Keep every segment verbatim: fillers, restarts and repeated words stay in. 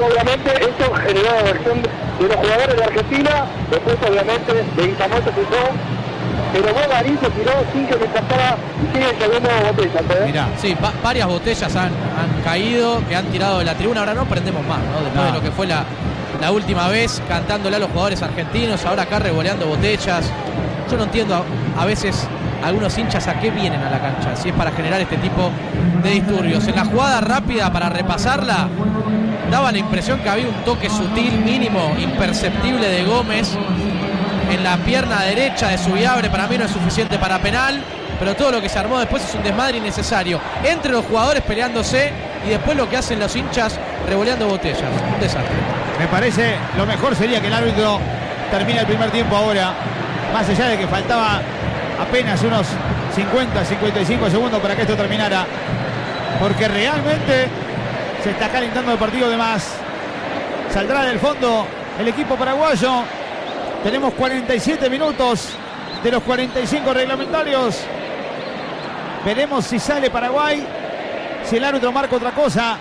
obviamente esto generó la versión de los jugadores de Argentina, después obviamente de Incamoto que fue, pero vos Garín se tiró sin que me escapara y sigue cayendo botellas, ¿eh? Mirá, sí, va, varias botellas han, han caído, que han tirado de la tribuna, ahora no prendemos más, ¿no? Después no. de lo que fue la, la última vez, cantándole a los jugadores argentinos, ahora acá revoleando botellas. Yo no entiendo a, a veces algunos hinchas a qué vienen a la cancha, si es para generar este tipo de disturbios. En la jugada rápida para repasarla, daba la impresión que había un toque sutil, mínimo, imperceptible de Gómez en la pierna derecha de Zubiabre. Para mí no es suficiente para penal, pero todo lo que se armó después es un desmadre innecesario entre los jugadores peleándose y después lo que hacen los hinchas revoleando botellas. Un desastre. Me parece lo mejor sería que el árbitro termine el primer tiempo ahora, más allá de que faltaba apenas unos cincuenta, cincuenta y cinco segundos para que esto terminara, porque realmente se está calentando el partido de más. Saldrá del fondo el equipo paraguayo. Tenemos cuarenta y siete minutos de los cuarenta y cinco reglamentarios. Veremos si sale Paraguay, si el árbitro marca otra cosa.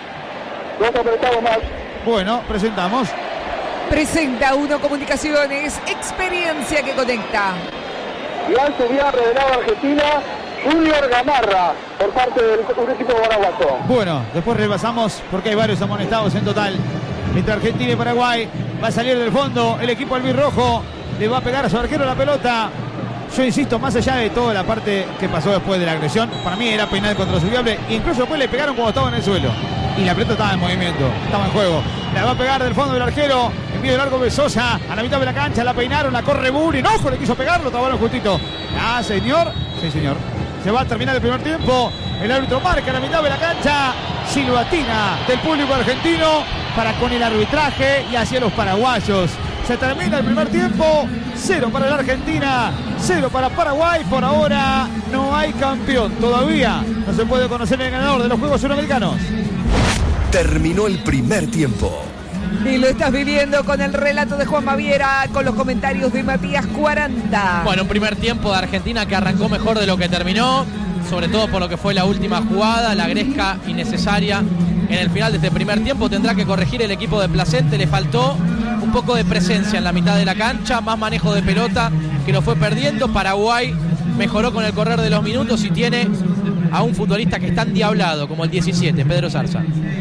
Bueno, presentamos. Presenta Uno Comunicaciones, experiencia que conecta. Gran subida del lado Argentina, Junior Gamarra, por parte del equipo paraguayo. Bueno, después repasamos porque hay varios amonestados en total entre Argentina y Paraguay. Va a salir del fondo el equipo albirrojo, le va a pegar a su arquero la pelota. Yo insisto, más allá de toda la parte que pasó después de la agresión, para mí era penal contra Zubiabre. Incluso después le pegaron cuando estaba en el suelo y la pelota estaba en movimiento, estaba en juego. La va a pegar del fondo del arquero, envío largo de Sosa a la mitad de la cancha, la peinaron, la corre Buri, no, le quiso pegarlo, trabaron justito. Ah, señor, sí señor. Se va a terminar el primer tiempo, el árbitro marca a la mitad de la cancha, silbatina del público argentino para con el arbitraje y hacia los paraguayos. Se termina el primer tiempo, cero para la Argentina, cero para Paraguay. Por ahora no hay campeón, todavía no se puede conocer el ganador de los Juegos Suramericanos. Terminó el primer tiempo. Y lo estás viviendo con el relato de Juan Baviera, con los comentarios de Matías cuarenta. Bueno, un primer tiempo de Argentina que arrancó mejor de lo que terminó, sobre todo por lo que fue la última jugada, la gresca innecesaria en el final de este primer tiempo. Tendrá que corregir el equipo de Placente, le faltó un poco de presencia en la mitad de la cancha, más manejo de pelota que lo fue perdiendo. Paraguay mejoró con el correr de los minutos y tiene a un futbolista que está endiablado como el diecisiete, Pedro Zarza.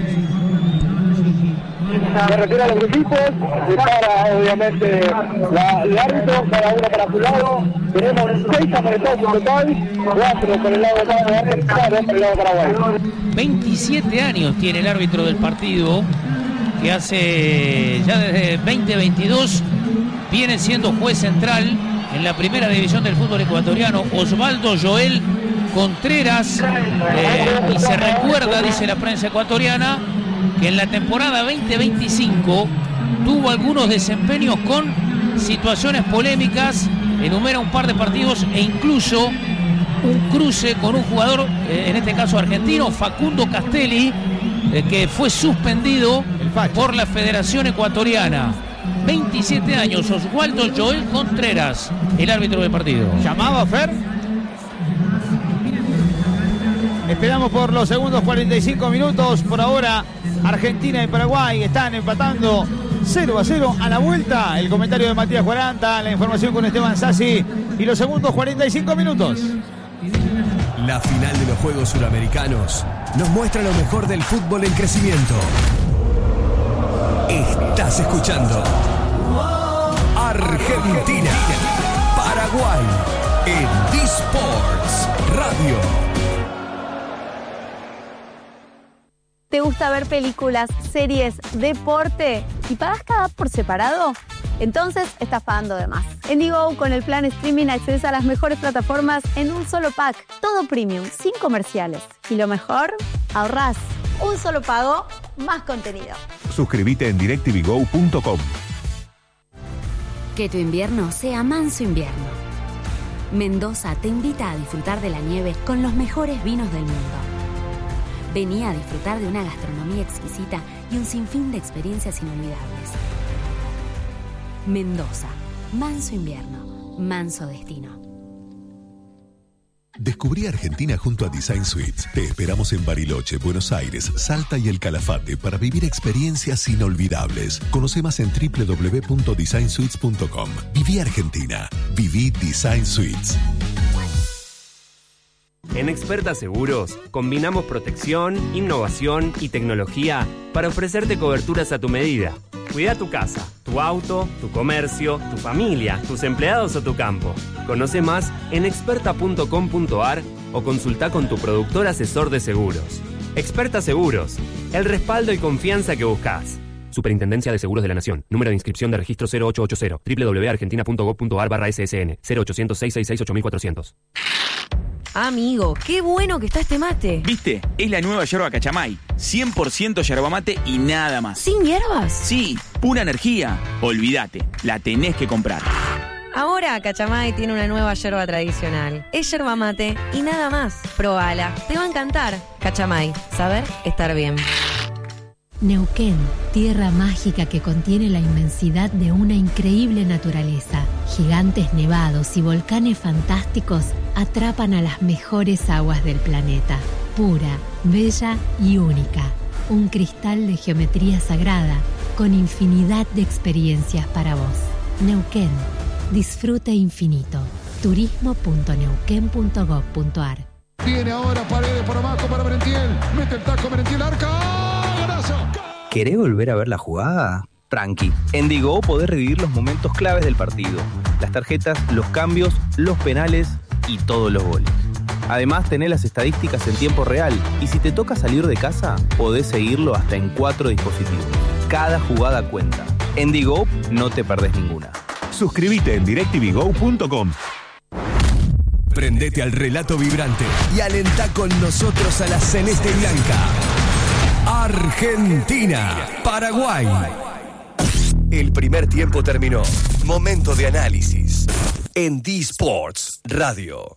Se retira los equipos, se para obviamente la, el árbitro, cada uno para su lado. Tenemos seis amonestados en total, cuatro por el lado de Argentina, dos por el lado de Paraguay. veintisiete años tiene el árbitro del partido, que hace ya desde veinte veintidós viene siendo juez central en la primera división del fútbol ecuatoriano, Osvaldo Joel Contreras, eh, y se recuerda, dice la prensa ecuatoriana, que en la temporada veinte veinticinco tuvo algunos desempeños con situaciones polémicas, enumera un par de partidos e incluso un cruce con un jugador, eh, en este caso argentino, Facundo Castelli, eh, que fue suspendido por la Federación Ecuatoriana. veintisiete años, Osvaldo Joel Contreras, el árbitro del partido. ¿Llamaba Fer? Esperamos por los segundos cuarenta y cinco minutos. Por ahora Argentina y Paraguay están empatando cero a cero a la vuelta. El comentario de Matías cuarenta, la información con Esteban Sassi y los segundos cuarenta y cinco minutos. La final de los Juegos Suramericanos nos muestra lo mejor del fútbol en crecimiento. Estás escuchando Argentina, Paraguay en D-Sports Radio. ¿Te gusta ver películas, series, deporte y pagas cada por separado? Entonces estás pagando de más. En Digo, con el plan streaming accedes a las mejores plataformas en un solo pack. Todo premium, sin comerciales. Y lo mejor, ahorrás. Un solo pago, más contenido. Suscríbete en directv go punto com. Que tu invierno sea manso invierno. Mendoza te invita a disfrutar de la nieve con los mejores vinos del mundo. Vení a disfrutar de una gastronomía exquisita y un sinfín de experiencias inolvidables. Mendoza, manso invierno, manso destino. Descubrí Argentina junto a Design Suites. Te esperamos en Bariloche, Buenos Aires, Salta y El Calafate para vivir experiencias inolvidables. Conoce más en doble u doble u doble u punto design suites punto com. Viví Argentina. Viví Design Suites. En Experta Seguros, combinamos protección, innovación y tecnología para ofrecerte coberturas a tu medida. Cuida tu casa, tu auto, tu comercio, tu familia, tus empleados o tu campo. Conoce más en experta punto com punto a r o consulta con tu productor asesor de seguros. Experta Seguros, el respaldo y confianza que buscas. Superintendencia de Seguros de la Nación. Número de inscripción de registro cero ocho ocho cero. doble u doble u doble u punto argentina punto gov punto a r barra S S N. cero ochocientos, seiscientos sesenta y seis, ocho mil cuatrocientos. Amigo, qué bueno que está este mate. ¿Viste? Es la nueva yerba Cachamay. cien por ciento yerba mate y nada más. ¿Sin hierbas? Sí, pura energía. Olvídate, la tenés que comprar. Ahora Cachamay tiene una nueva yerba tradicional. Es yerba mate y nada más. Probala, te va a encantar. Cachamay, saber estar bien. Neuquén, tierra mágica que contiene la inmensidad de una increíble naturaleza. Gigantes nevados y volcanes fantásticos atrapan a las mejores aguas del planeta. Pura, bella y única. Un cristal de geometría sagrada con infinidad de experiencias para vos. Neuquén, disfrute infinito. turismo punto neuquén punto gov punto a r. Viene ahora Paredes por abajo para Merentiel. Mete el taco Merentiel, arca. ¿Querés volver a ver la jugada? Tranqui. En Digo podés revivir los momentos claves del partido. Las tarjetas, los cambios, los penales y todos los goles. Además tenés las estadísticas en tiempo real y si te toca salir de casa, podés seguirlo hasta en cuatro dispositivos. Cada jugada cuenta. En Digo no te perdés ninguna. Suscríbete en directv go punto com. Prendete al relato vibrante y alentá con nosotros a la celeste y blanca. Argentina, Paraguay. El primer tiempo terminó. Momento de análisis en D-Sports Radio.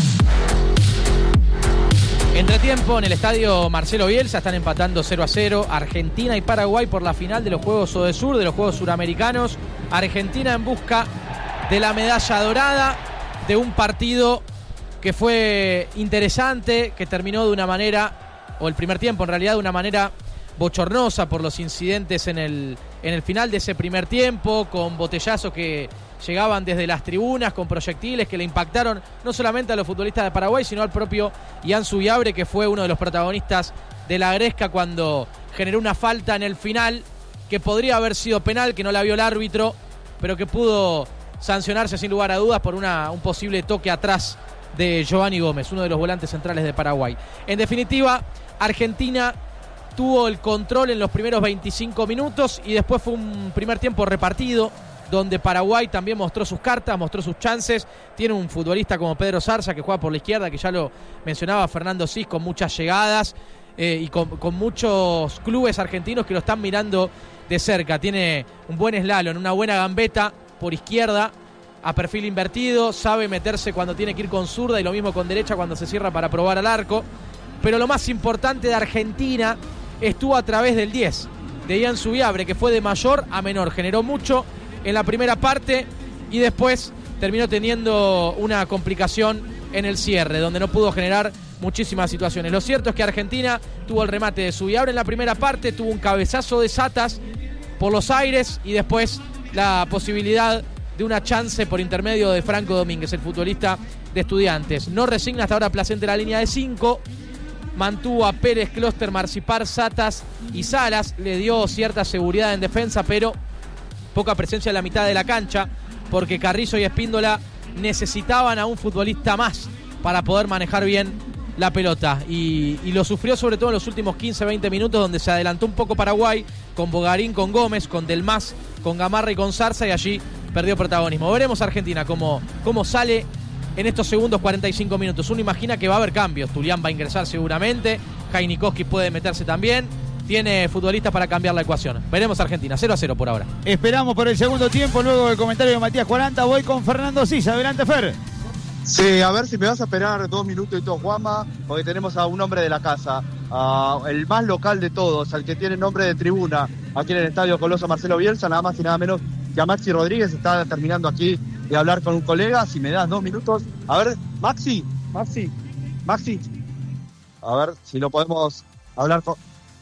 Entretiempo en el estadio Marcelo Bielsa, están empatando cero a cero Argentina y Paraguay por la final de los Juegos Odesur, de los Juegos Suramericanos. Argentina en busca de la medalla dorada, de un partido que fue interesante, que terminó de una manera, o el primer tiempo en realidad de una manera bochornosa por los incidentes en el, en el final de ese primer tiempo, con botellazos que llegaban desde las tribunas, con proyectiles que le impactaron no solamente a los futbolistas de Paraguay, sino al propio Ian Subiabre, que fue uno de los protagonistas de la gresca cuando generó una falta en el final que podría haber sido penal, que no la vio el árbitro, pero que pudo sancionarse sin lugar a dudas por una, un posible toque atrás de Giovanni Gómez, uno de los volantes centrales de Paraguay. En definitiva, Argentina tuvo el control en los primeros veinticinco minutos y después fue un primer tiempo repartido, donde Paraguay también mostró sus cartas, mostró sus chances. Tiene un futbolista como Pedro Zarza, que juega por la izquierda, que ya lo mencionaba Fernando Cis, con muchas llegadas eh, y con, con muchos clubes argentinos que lo están mirando de cerca. Tiene un buen slalom, una buena gambeta por izquierda, a perfil invertido, sabe meterse cuando tiene que ir con zurda y lo mismo con derecha cuando se cierra para probar al arco. Pero lo más importante de Argentina estuvo a través del diez, de Ian Subiabre, que fue de mayor a menor. Generó mucho en la primera parte y después terminó teniendo una complicación en el cierre, donde no pudo generar muchísimas situaciones. Lo cierto es que Argentina tuvo el remate de Subiabre en la primera parte, tuvo un cabezazo de Satas por los aires y después la posibilidad de una chance por intermedio de Franco Domínguez, el futbolista de Estudiantes. No resigna hasta ahora Placente la línea de cinco. Mantuvo a Pérez, Closter, Marcipar, Satas y Salas. Le dio cierta seguridad en defensa, pero poca presencia en la mitad de la cancha, porque Carrizo y Espíndola necesitaban a un futbolista más para poder manejar bien la pelota. Y, y lo sufrió sobre todo en los últimos quince veinte minutos, donde se adelantó un poco Paraguay, con Bogarín, con Gómez, con Delmas, con Gamarra y con Zarza, y allí perdió protagonismo. Veremos Argentina cómo, cómo sale en estos segundos cuarenta y cinco minutos. Uno imagina que va a haber cambios. Tulián va a ingresar seguramente, Jainikowski puede meterse también. Tiene futbolistas para cambiar la ecuación. Veremos Argentina, cero a cero por ahora. Esperamos por el segundo tiempo, luego del comentario de Matías Cuaranta. Voy con Fernando Cis. Adelante, Fer. Sí, a ver si me vas a esperar dos minutos y todo, Juanma, porque tenemos a un hombre de la casa, a el más local de todos, al que tiene nombre de tribuna, aquí en el Estadio Coloso Marcelo Bielsa, nada más y nada menos que a Maxi Rodríguez. Está terminando aquí de hablar con un colega. Si me das dos minutos. A ver, Maxi, Maxi, Maxi. A ver si lo podemos hablar con...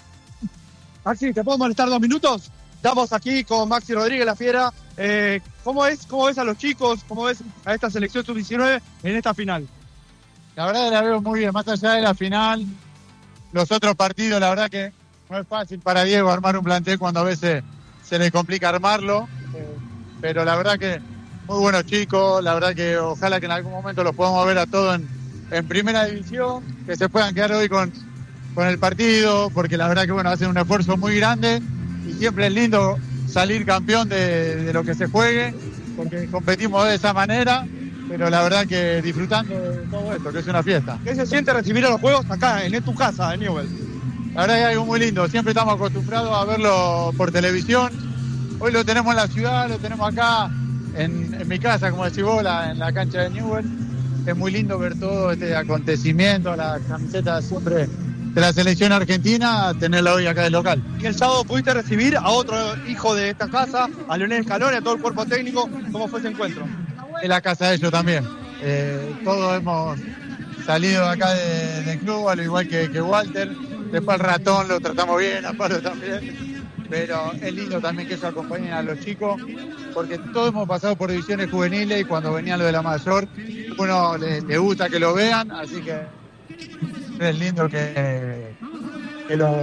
Maxi, ¿te puedo molestar dos minutos? Estamos aquí con Maxi Rodríguez, la Fiera. Eh, ¿cómo es? ¿Cómo ves a los chicos? ¿Cómo ves a esta selección sub diecinueve en esta final? La verdad que la veo muy bien, más allá de la final, los otros partidos, la verdad que no es fácil para Diego armar un plantel cuando a veces se le complica armarlo, eh, pero la verdad que muy buenos chicos, la verdad que ojalá que en algún momento los podamos ver a todos en, en primera división, que se puedan quedar hoy con, con el partido, porque la verdad que bueno, hacen un esfuerzo muy grande y siempre es lindo salir campeón de, de lo que se juegue, porque competimos de esa manera, pero la verdad que disfrutando de todo esto, que es una fiesta. ¿Qué se siente recibir a los juegos acá, en tu casa, en Newell? La verdad que es algo muy lindo, siempre estamos acostumbrados a verlo por televisión, hoy lo tenemos en la ciudad, lo tenemos acá en, en mi casa, como decís vos, la, en la cancha de Newell. Es muy lindo ver todo este acontecimiento, la camiseta siempre de la selección argentina, tenerla hoy acá de local. Y el sábado pudiste recibir a otro hijo de esta casa, a Leonel Scaloni, a todo el cuerpo técnico. ¿Cómo fue ese encuentro? Es la casa de ellos también. Eh, todos hemos salido acá de, del club, al igual que, que Walter. Después al Ratón lo tratamos bien, a Pablo también. Pero es lindo también que ellos acompañen a los chicos, porque todos hemos pasado por divisiones juveniles y cuando venían lo de la mayor, uno le, le gusta que lo vean, así que es lindo que, que lo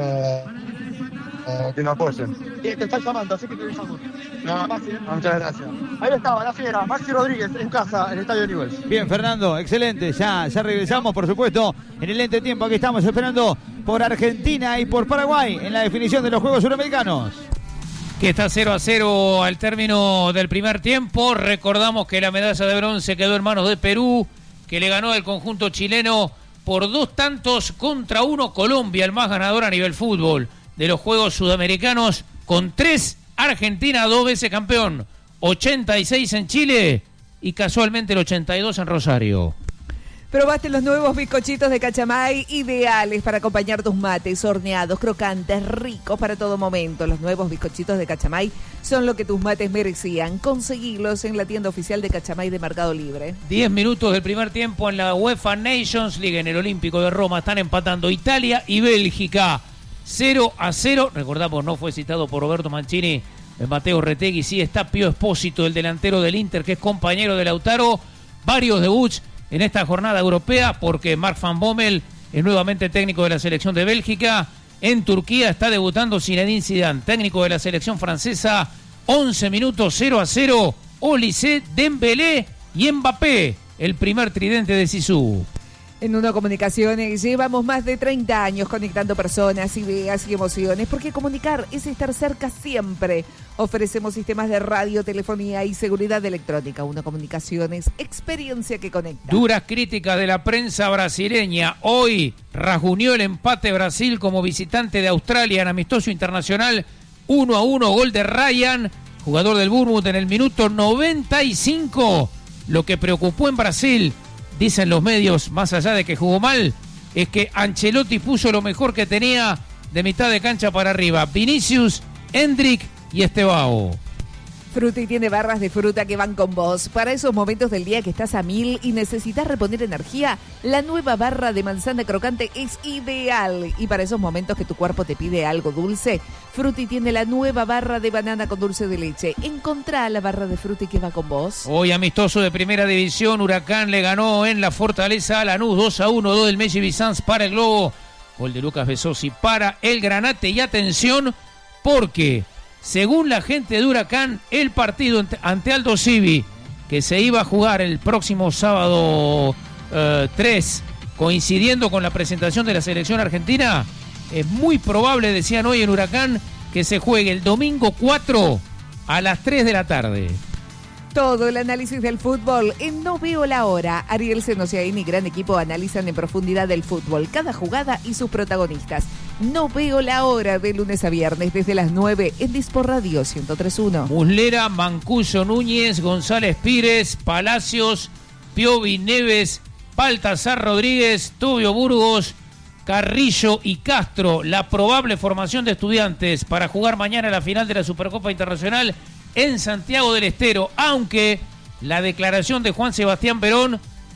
que lo apoyen. Y te están llamando, así que te dejamos. No, muchas gracias. Ahí estaba la Fiera, Maxi Rodríguez en casa, en el Estadio Newell's. Bien, Fernando, excelente. Ya, ya regresamos, por supuesto, en el entretiempo. Aquí estamos esperando por Argentina y por Paraguay en la definición de los Juegos Suramericanos. Que está cero a cero al término del primer tiempo. Recordamos que la medalla de bronce quedó en manos de Perú, que le ganó al conjunto chileno por dos tantos contra uno. Colombia, el más ganador a nivel fútbol de los Juegos Sudamericanos, con tres. Argentina, dos veces campeón, ochenta y seis en Chile y casualmente el ochenta y dos en Rosario. Probaste los nuevos bizcochitos de Cachamay, ideales para acompañar tus mates, horneados, crocantes, ricos para todo momento. Los nuevos bizcochitos de Cachamay son lo que tus mates merecían. Conseguilos en la tienda oficial de Cachamay de Mercado Libre. Diez minutos del primer tiempo en la UEFA Nations League, en el Olímpico de Roma. Están empatando Italia y Bélgica. cero a cero. Recordamos, no fue citado por Roberto Mancini, Mateo Retegui. Sí está Pío Espósito, el delantero del Inter, que es compañero de Lautaro. Varios debuts en esta jornada europea, porque Mark van Bommel es nuevamente técnico de la selección de Bélgica. En Turquía está debutando Zinedine Zidane, técnico de la selección francesa. once minutos, cero a cero. Olise, Dembélé y Mbappé, el primer tridente de Zizou. En Uno Comunicaciones llevamos más de treinta años conectando personas, ideas y emociones, porque comunicar es estar cerca siempre. Ofrecemos sistemas de radio, telefonía y seguridad electrónica. Uno Comunicaciones, experiencia que conecta. Duras críticas de la prensa brasileña. Hoy rasguñó el empate Brasil como visitante de Australia en amistoso internacional. uno a uno, gol de Ryan, jugador del Bournemouth en el minuto noventa y cinco. Lo que preocupó en Brasil, dicen los medios, más allá de que jugó mal, es que Ancelotti puso lo mejor que tenía de mitad de cancha para arriba. Vinicius, Endrick y Estevao. Fruti tiene barras de fruta que van con vos. Para esos momentos del día que estás a mil y necesitas reponer energía, la nueva barra de manzana crocante es ideal. Y para esos momentos que tu cuerpo te pide algo dulce, Fruti tiene la nueva barra de banana con dulce de leche. Encontrá la barra de Fruti que va con vos. Hoy amistoso de primera división, Huracán le ganó en la Fortaleza a Lanús dos a uno, dos del Messi Bizanz para el Globo. Gol de Lucas Besosi para el Granate. Y atención, porque según la gente de Huracán, el partido ante Aldo Civi, que se iba a jugar el próximo sábado eh, tres, coincidiendo con la presentación de la selección argentina, es muy probable, decían hoy en Huracán, que se juegue el domingo cuatro a las tres de la tarde. Todo el análisis del fútbol en No Veo la Hora. Ariel Senosiaín y gran equipo analizan en profundidad el fútbol, cada jugada y sus protagonistas. No Veo la Hora, de lunes a viernes desde las nueve en Dispor Radio ciento tres punto uno. Muslera, Mancuso, Núñez, González Pires, Palacios, Piovi, Neves, Baltasar Rodríguez, Tubio Burgos, Carrillo y Castro. La probable formación de Estudiantes para jugar mañana la final de la Supercopa Internacional en Santiago del Estero, aunque la declaración de Juan Sebastián Verón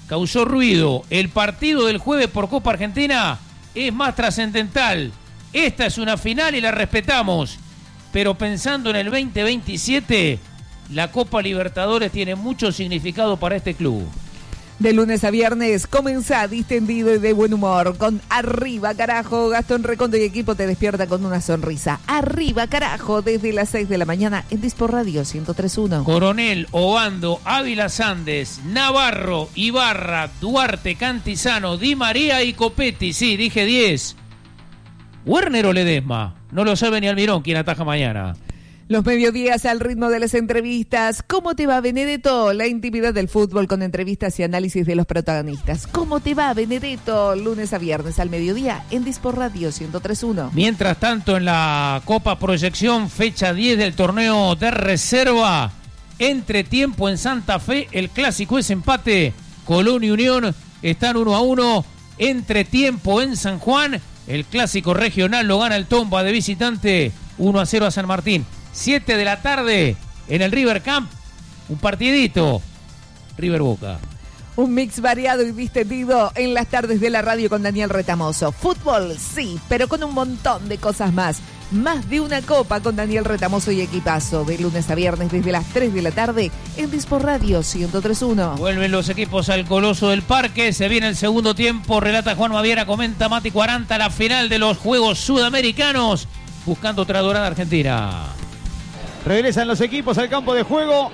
causó ruido. El partido del jueves por Copa Argentina es más trascendental. Esta es una final y la respetamos. Pero pensando en el veinte veintisiete, la Copa Libertadores tiene mucho significado para este club. De lunes a viernes, comenzá distendido y de buen humor. Con Arriba Carajo, Gastón Recondo y equipo te despierta con una sonrisa. Arriba Carajo, desde las seis de la mañana en Dispor Radio ciento tres punto uno. Coronel, Obando, Ávila Sandes, Navarro, Ibarra, Duarte, Cantizano, Di María y Copetti. Sí, dije diez. ¿Werner o Ledesma? No lo sabe ni Almirón quién ataja mañana. Los mediodías al ritmo de las entrevistas. ¿Cómo te va, Benedetto? La intimidad del fútbol con entrevistas y análisis de los protagonistas. ¿Cómo te va, Benedetto? Lunes a viernes al mediodía en Dispor Radio ciento tres punto uno. Mientras tanto, en la Copa Proyección, fecha diez del torneo de reserva, entretiempo en Santa Fe, el clásico es empate. Colón y Unión están uno a uno. Entretiempo en San Juan, el clásico regional lo gana el Tomba de visitante uno a cero a San Martín. siete de la tarde en el River Camp, un partidito, River Boca. Un mix variado y distendido en las tardes de la radio con Daniel Retamoso. Fútbol, sí, pero con un montón de cosas más. Más de una copa con Daniel Retamoso y equipazo. De lunes a viernes desde las tres de la tarde en Dispor Radio ciento tres punto uno. Vuelven los equipos al Coloso del Parque. Se viene el segundo tiempo. Relata Juan Maviera, comenta Mati cuarenta. La final de los Juegos Sudamericanos. Buscando otra dorada Argentina. Regresan los equipos al campo de juego.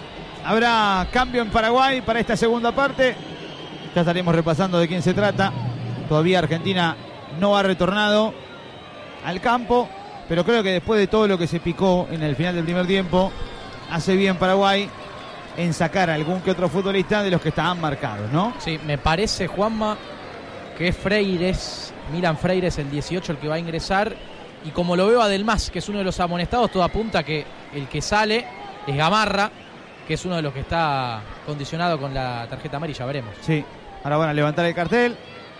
Habrá cambio en Paraguay para esta segunda parte. Ya estaremos repasando de quién se trata. Todavía Argentina no ha retornado al campo, pero creo que después de todo lo que se picó en el final del primer tiempo, hace bien Paraguay en sacar a algún que otro futbolista de los que estaban marcados, ¿no? Sí, me parece, Juanma, que es Freires, Miran Freires, el dieciocho, el que va a ingresar. Y como lo veo a Delmas, que es uno de los amonestados, todo apunta a que el que sale es Gamarra, que es uno de los que está condicionado con la tarjeta amarilla, veremos. Sí, ahora van a levantar el cartel.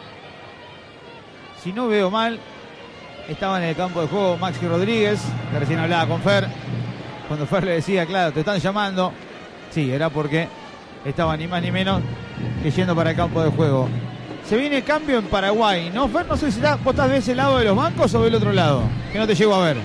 Si no veo mal, estaba en el campo de juego Maxi Rodríguez, que recién hablaba con Fer. Cuando Fer le decía, claro, te están llamando. Sí, era porque estaba ni más ni menos que yendo para el campo de juego. Se viene cambio en Paraguay, ¿no, Fer? No sé si está, vos estás de ese lado de los bancos o del otro lado, que no te llego a ver.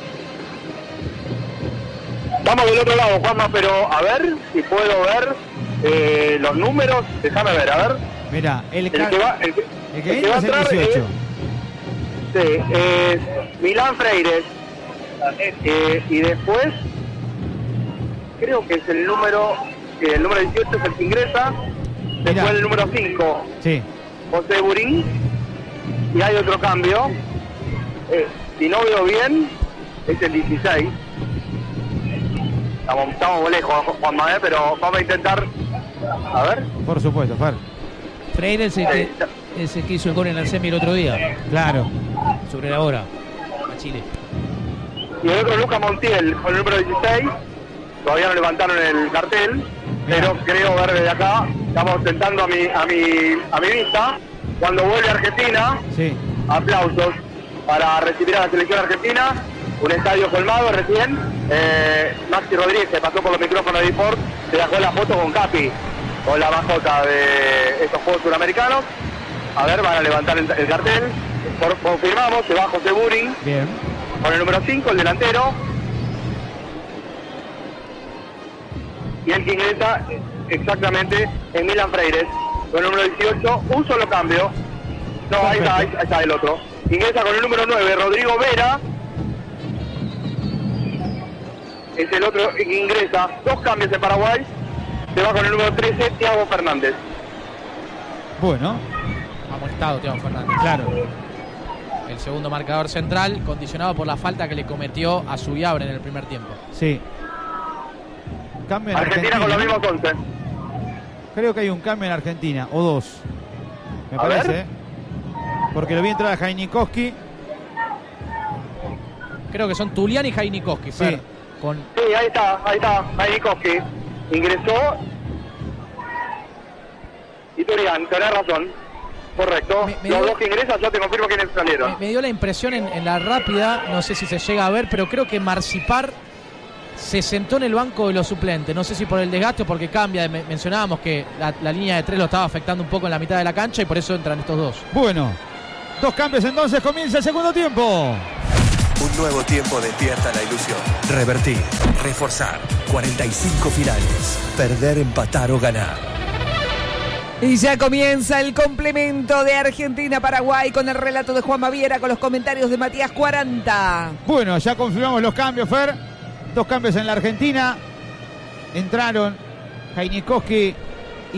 Vamos del otro lado, Juanma, pero a ver si puedo ver eh, los números. Déjame ver, a ver. Mira, el, el que va, el que, el que el que va a es el entrar dieciocho. Es, sí, es Milán Freires. Eh, y después, creo que es el número, eh, el número dieciocho es el que ingresa. Después Mirá. El número cinco. Sí. José Burín, y hay otro cambio, eh, si no veo bien, es el dieciséis. Estamos, estamos muy lejos, Juan Manuel, pero vamos a intentar, a ver. Por supuesto, Fer. Freire es el que, es el que hizo el gol en la semi el otro día. Claro. Sobre la hora, a Chile. Y el otro Lucas Montiel, con el número dieciséis, todavía no levantaron el cartel. Mirá. Pero creo ver desde acá, estamos tentando a mi, a mi, a mi vista, cuando vuelve Argentina, sí. Aplausos para recibir a la selección argentina, un estadio colmado recién, eh, Maxi Rodríguez se pasó por los micrófonos de Dispor, se sacó la foto con Capi, con la mascota de estos Juegos Suramericanos. A ver, van a levantar el, el cartel, por, confirmamos, se va José Burín, bien, con el número cinco, el delantero. Y el que ingresa exactamente en Milan Freires, con el número dieciocho, un solo cambio. No, ahí está, ahí está el otro. Ingresa con el número nueve, Rodrigo Vera. Es el otro que ingresa, dos cambios en Paraguay. Se va con el número trece, Thiago Fernández. Bueno. Amonestado Thiago Fernández. Claro. El segundo marcador central, condicionado por la falta que le cometió a Zubiabre en el primer tiempo. Sí. Cambio en Argentina, Argentina con los mismos once. Creo que hay un cambio en Argentina, o dos. Me a parece, ver. ¿eh? Porque lo vi entrar a Jainikowski. Creo que son Tulián y Jainikowski. Sí. Con... sí, ahí está, ahí está, Jainikowski. Ingresó. Y Tulián, tenés razón. Correcto. Me, me los dio... dos que ingresan, yo te confirmo quiénes salieron. Me, me dio la impresión en, en la rápida, no sé si se llega a ver, pero creo que Marcipar se sentó en el banco de los suplentes. No sé si por el desgaste o porque cambia. Mencionábamos que la, la línea de tres lo estaba afectando un poco en la mitad de la cancha y por eso entran estos dos. Bueno, dos cambios entonces, comienza el segundo tiempo. Un nuevo tiempo despierta la ilusión. Revertir, reforzar. cuarenta y cinco finales. Perder, empatar o ganar. Y ya comienza el complemento de Argentina-Paraguay con el relato de Juan Baviera, con los comentarios de Matías cuarenta. Bueno, ya confirmamos los cambios, Fer. Dos cambios en la Argentina. Entraron Jainikowski y...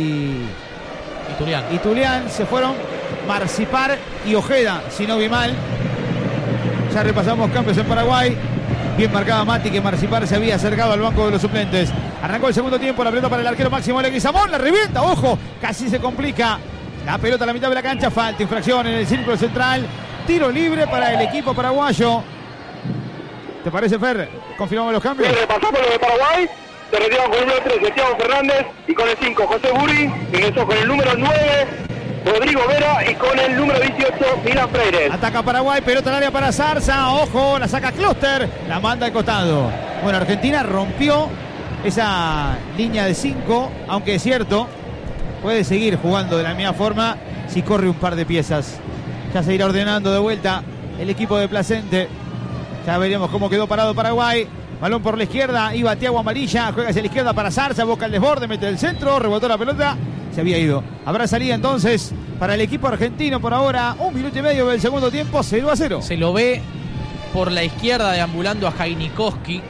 Y Tulián. Y Tulián. Se fueron Marcipar y Ojeda, si no vi mal. Ya repasamos cambios en Paraguay. Bien marcaba Mati, que Marcipar se había acercado al banco de los suplentes. Arrancó el segundo tiempo, la pelota para el arquero Máximo Leguizamón, la revienta, ojo, casi se complica. La pelota a la mitad de la cancha, falta, infracción en el círculo central. Tiro libre para el equipo paraguayo. ¿Te parece, Fer? ¿Confirmamos los cambios? Sí, repasamos lo de Paraguay. Se retiraron con el número tres, Thiago Fernández, y con el cinco, José Buri. Ingresó con el número nueve, Rodrigo Vera, y con el número dieciocho, Milan Freire. Ataca Paraguay, pelota al área para Zarza, ojo, la saca Kloster, la manda al costado. Bueno, Argentina rompió esa línea de cinco, aunque es cierto, puede seguir jugando de la misma forma si corre un par de piezas. Ya se irá ordenando de vuelta el equipo de Placente. Ya veremos cómo quedó parado Paraguay. Balón por la izquierda, iba Thiago Amarilla, juega hacia la izquierda para Zarza, busca el desborde, mete el centro, rebotó la pelota, se había ido. Habrá salida entonces para el equipo argentino por ahora, un minuto y medio del segundo tiempo, cero a cero. Se lo ve por la izquierda deambulando a Jainikowski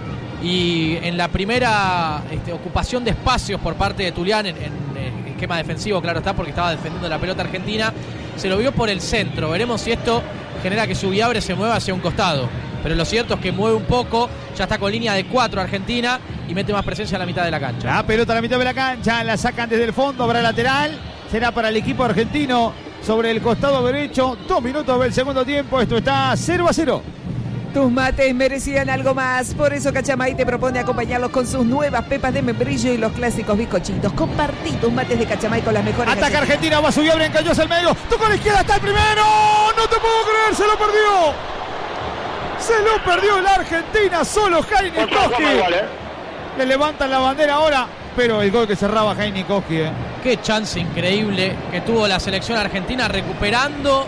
y en la primera este, ocupación de espacios por parte de Tulián en, en, en esquema defensivo, claro está, porque estaba defendiendo la pelota argentina, se lo vio por el centro. Veremos si esto genera que Subiabre se mueva hacia un costado. Pero lo cierto es que mueve un poco, ya está con línea de cuatro Argentina y mete más presencia a la mitad de la cancha. La pelota a la mitad de la cancha, la sacan desde el fondo, habrá lateral, será para el equipo argentino sobre el costado derecho. Dos minutos del segundo tiempo, esto está cero a cero. Tus mates merecían algo más, por eso Cachamay te propone acompañarlos con sus nuevas pepas de membrillo y los clásicos bizcochitos. Compartí tus mates de Cachamay con las mejores. Ataca galletas. Argentina, va a subir, encañosa al medio, toca a la izquierda, está el primero, no te puedo creer, se lo perdió. Se lo perdió la Argentina, solo Jainikowski. ¿eh? Le levantan la bandera ahora, pero el gol que cerraba Jainikowski. ¿eh? Qué chance increíble que tuvo la selección argentina recuperando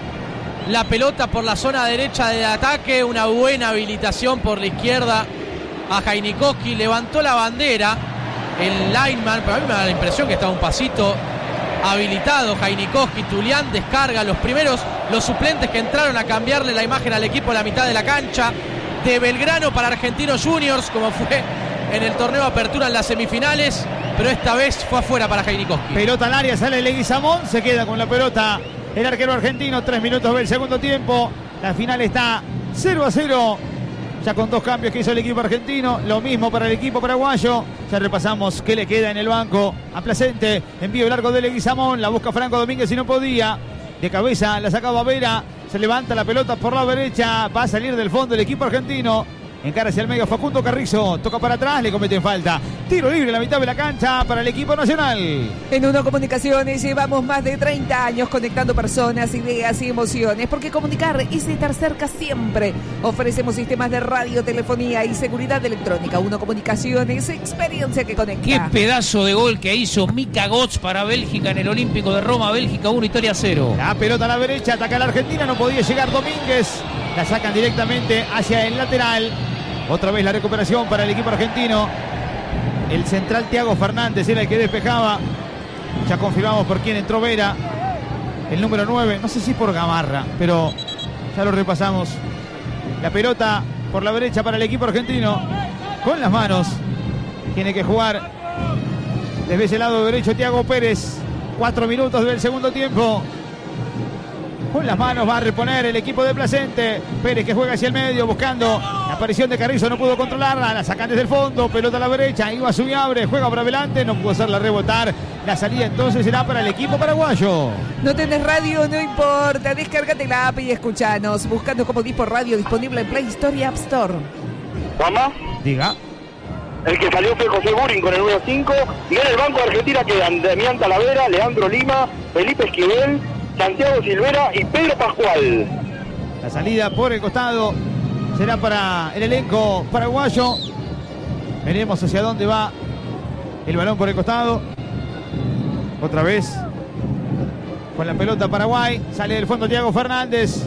la pelota por la zona derecha de ataque. Una buena habilitación por la izquierda a Jainikowski. Levantó la bandera el lineman, pero a mí me da la impresión que estaba un pasito habilitado Jainikowski. Tulián descarga los primeros, los suplentes que entraron a cambiarle la imagen al equipo a la mitad de la cancha. De Belgrano para Argentinos Juniors, como fue en el torneo Apertura en las semifinales, pero esta vez fue afuera para Jainikowski. Pelota al área, sale Leguizamón, se queda con la pelota el arquero argentino. Tres minutos del segundo tiempo, la final está cero a cero. Ya con dos cambios que hizo el equipo argentino, lo mismo para el equipo paraguayo. Ya repasamos qué le queda en el banco a Placente. Envío largo de Leguizamón, la busca Franco Domínguez y no podía. De cabeza la sacaba Vera, se levanta la pelota por la derecha, va a salir del fondo el equipo argentino. Encara hacia el medio Facundo Carrizo, toca para atrás, le cometen falta. Tiro libre en la mitad de la cancha para el equipo nacional. En Uno Comunicaciones llevamos más de treinta años conectando personas, ideas y emociones, porque comunicar es estar cerca siempre. Ofrecemos sistemas de radio, telefonía y seguridad electrónica. Uno Comunicaciones, experiencia que conecta. Qué pedazo de gol que hizo Mika Götze para Bélgica en el Olímpico de Roma. Bélgica uno, Italia cero. La pelota a la derecha, ataca a la Argentina, no podía llegar Domínguez. La sacan directamente hacia el lateral. Otra vez la recuperación para el equipo argentino. El central Thiago Fernández era el que despejaba. Ya confirmamos por quién entró Vera. El número nueve, no sé si por Gamarra, pero ya lo repasamos. La pelota por la derecha para el equipo argentino. Con las manos. Tiene que jugar desde ese lado derecho Thiago Pérez. Cuatro minutos del segundo tiempo. Con las manos va a reponer el equipo de Placente. Pérez que juega hacia el medio buscando la aparición de Carrizo, no pudo controlarla. La sacan desde el fondo, pelota a la derecha. Iba Subiabre, juega para adelante, no pudo hacerla rebotar. La salida entonces será para el equipo paraguayo. No tenés radio, no importa. Descárgate la app y escuchanos. Buscando como Dispo Radio, disponible en Play Store y App Store. ¿Juanma? Diga. El que salió fue José Burin con el número cinco. Y en el banco de Argentina quedan Damián Talavera, Leandro Lima, Felipe Esquivel, Santiago Silvera y Pedro Pascual. La salida por el costado será para el elenco paraguayo. Veremos hacia dónde va el balón por el costado. Otra vez con la pelota Paraguay. Sale del fondo Thiago Fernández.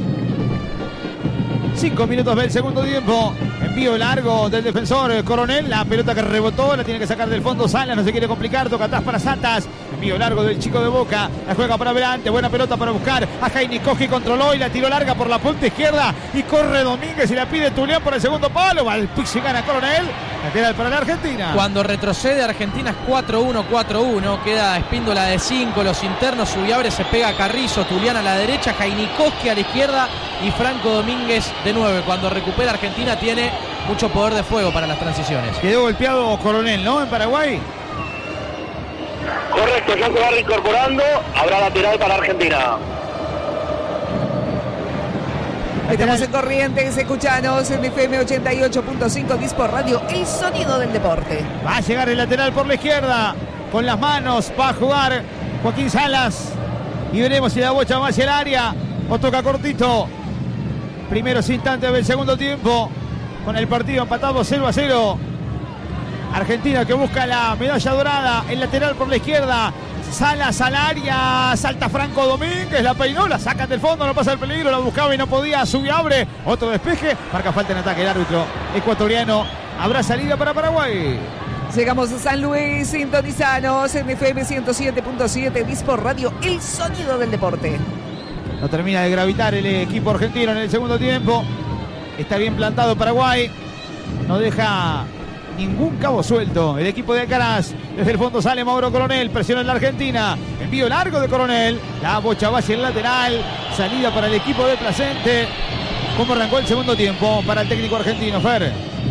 Cinco minutos del segundo tiempo. Envío largo del defensor Coronel. La pelota que rebotó la tiene que sacar del fondo Salas. No se quiere complicar. Toca atrás para Santas. Envío largo del chico de Boca. La juega para adelante. Buena pelota para buscar a Jaime Koski. Controló y la tiró larga por la punta izquierda. Y corre Domínguez y la pide Tulián por el segundo palo. Va al piso y gana Coronel. Lateral para la Argentina. Cuando retrocede Argentina es cuatro uno, cuatro uno. Queda Espíndola de cinco. Los internos. Subiabre se pega a Carrizo. Tulián a la derecha. Jaime Koski a la izquierda. Y Franco Domínguez de nueve. Cuando recupera Argentina tiene mucho poder de fuego para las transiciones. Quedó golpeado Coronel, ¿no? En Paraguay. Correcto, ya se va reincorporando. Habrá lateral para Argentina. Estamos en Corrientes, escuchanos en F M ochenta y ocho punto cinco Dispor Radio, el sonido del deporte. Va a llegar el lateral por la izquierda. Con las manos va a jugar Joaquín Salas. Y veremos si la bocha va hacia el área o toca cortito. Primeros instantes del segundo tiempo. Con el partido empatado cero a cero. Argentina que busca la medalla dorada. El lateral por la izquierda. Salas al área. Salta Franco Domínguez. La peinó. La sacan del fondo. No pasa el peligro. La buscaba y no podía. Subiabre. Otro despeje. Marca falta en ataque el árbitro ecuatoriano. Habrá salida para Paraguay. Llegamos a San Luis. Sintonizanos en F M ciento siete punto siete Dispor Radio, el sonido del deporte. No termina de gravitar el equipo argentino en el segundo tiempo. Está bien plantado Paraguay. No deja ningún cabo suelto el equipo de Alcaraz. Desde el fondo sale Mauro Coronel. Presiona en la Argentina. Envío largo de Coronel. La bocha va hacia el lateral. Salida para el equipo de Placente. ¿Cómo arrancó el segundo tiempo para el técnico argentino, Fer?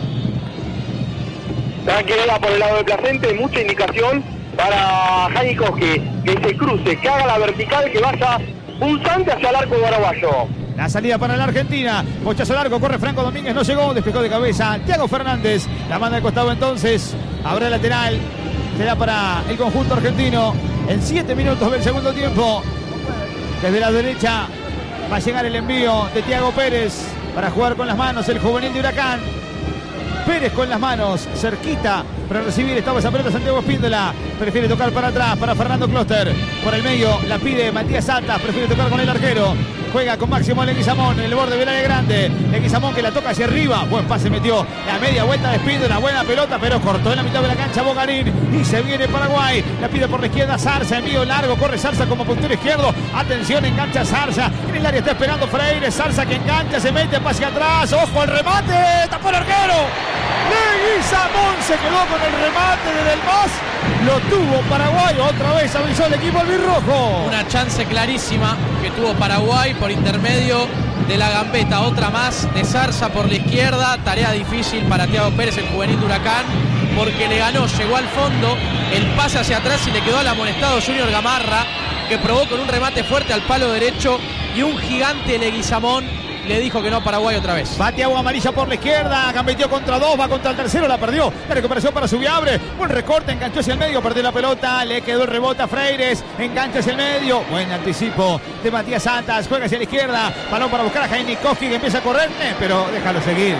Tranquilidad por el lado de Placente. Mucha indicación para Jaime Koski. Que se cruce, que haga la vertical, que vaya punzante hacia el arco paraguayo. La salida para la Argentina. Bochazo largo, corre Franco Domínguez, no llegó, despejó de cabeza Thiago Fernández. La manda al costado entonces. Habrá lateral. Será para el conjunto argentino. En siete minutos del segundo tiempo. Desde la derecha va a llegar el envío de Thiago Pérez para jugar con las manos el juvenil de Huracán. Pérez con las manos, cerquita para recibir. Estaba esa pelota Santiago Espíndola. Prefiere tocar para atrás para Fernando Closter. Por el medio la pide Matías Santas. Prefiere tocar con el arquero. Juega con Máximo Leguizamón en el borde del área grande. Leguizamón que la toca hacia arriba. Buen pase metió. La media vuelta de Espíndola. Buena pelota, pero cortó en la mitad de la cancha Bogarín. Y se viene Paraguay. La pide por la izquierda Zarza. Envío largo. Corre Zarza como puntero izquierdo. Atención, engancha Zarza. En el área está esperando Freire. Zarza que engancha. Se mete hacia atrás. Ojo al remate. Tapó el arquero. Leguizamón se quedó con el remate de Del Mas. Lo tuvo Paraguay. Otra vez avisó el equipo albirrojo. Una chance clarísima que tuvo Paraguay por intermedio de la gambeta. Otra más de Zarza por la izquierda. Tarea difícil para Thiago Pérez, el juvenil de Huracán, porque le ganó, llegó al fondo, el pase hacia atrás y le quedó al amonestado Junior Gamarra, que probó con un remate fuerte al palo derecho, y un gigante Leguizamón le dijo que no a Paraguay otra vez. Bate agua amarilla por la izquierda. Gambeteó contra dos. Va contra el tercero. La perdió. La recuperación para Subiabre. Buen recorte. Enganchó hacia el medio. Perdió la pelota. Le quedó el rebote a Freires. Engancha hacia el medio. Buen anticipo de Matías Santas. Juega hacia la izquierda. Balón para buscar a Jaime Koski, que empieza a correr. Eh, pero déjalo seguir.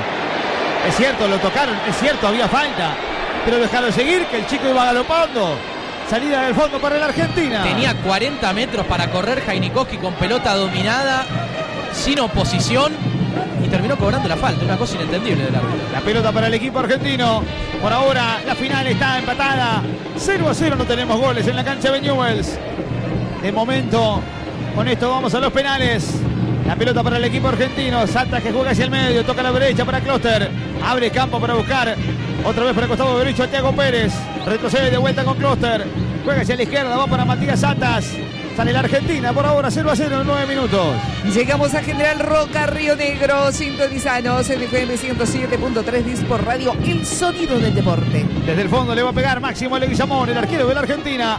Es cierto, lo tocaron. Es cierto, había falta. Pero déjalo seguir, que el chico iba galopando. Salida del fondo para la Argentina. Tenía cuarenta metros para correr Jaime Koski con pelota dominada, sin oposición, y terminó cobrando la falta. Una cosa inentendible del árbitro. La pelota para el equipo argentino. Por ahora la final está empatada. cero a cero, no tenemos goles en la cancha de Newells. De momento, con esto vamos a los penales. La pelota para el equipo argentino. Santas que juega hacia el medio. Toca a la derecha para Closter. Abre campo para buscar. Otra vez para el costado derecho a Thiago Pérez. Retrocede de vuelta con Closter. Juega hacia la izquierda. Va para Matías Santas. Sale la Argentina por ahora cero a cero en nueve minutos. Llegamos a General Roca, Río Negro. Sintonizanos en F M ciento siete punto tres Dispor Radio, el sonido del deporte. Desde el fondo le va a pegar Máximo Leguizamón, el arquero de la Argentina.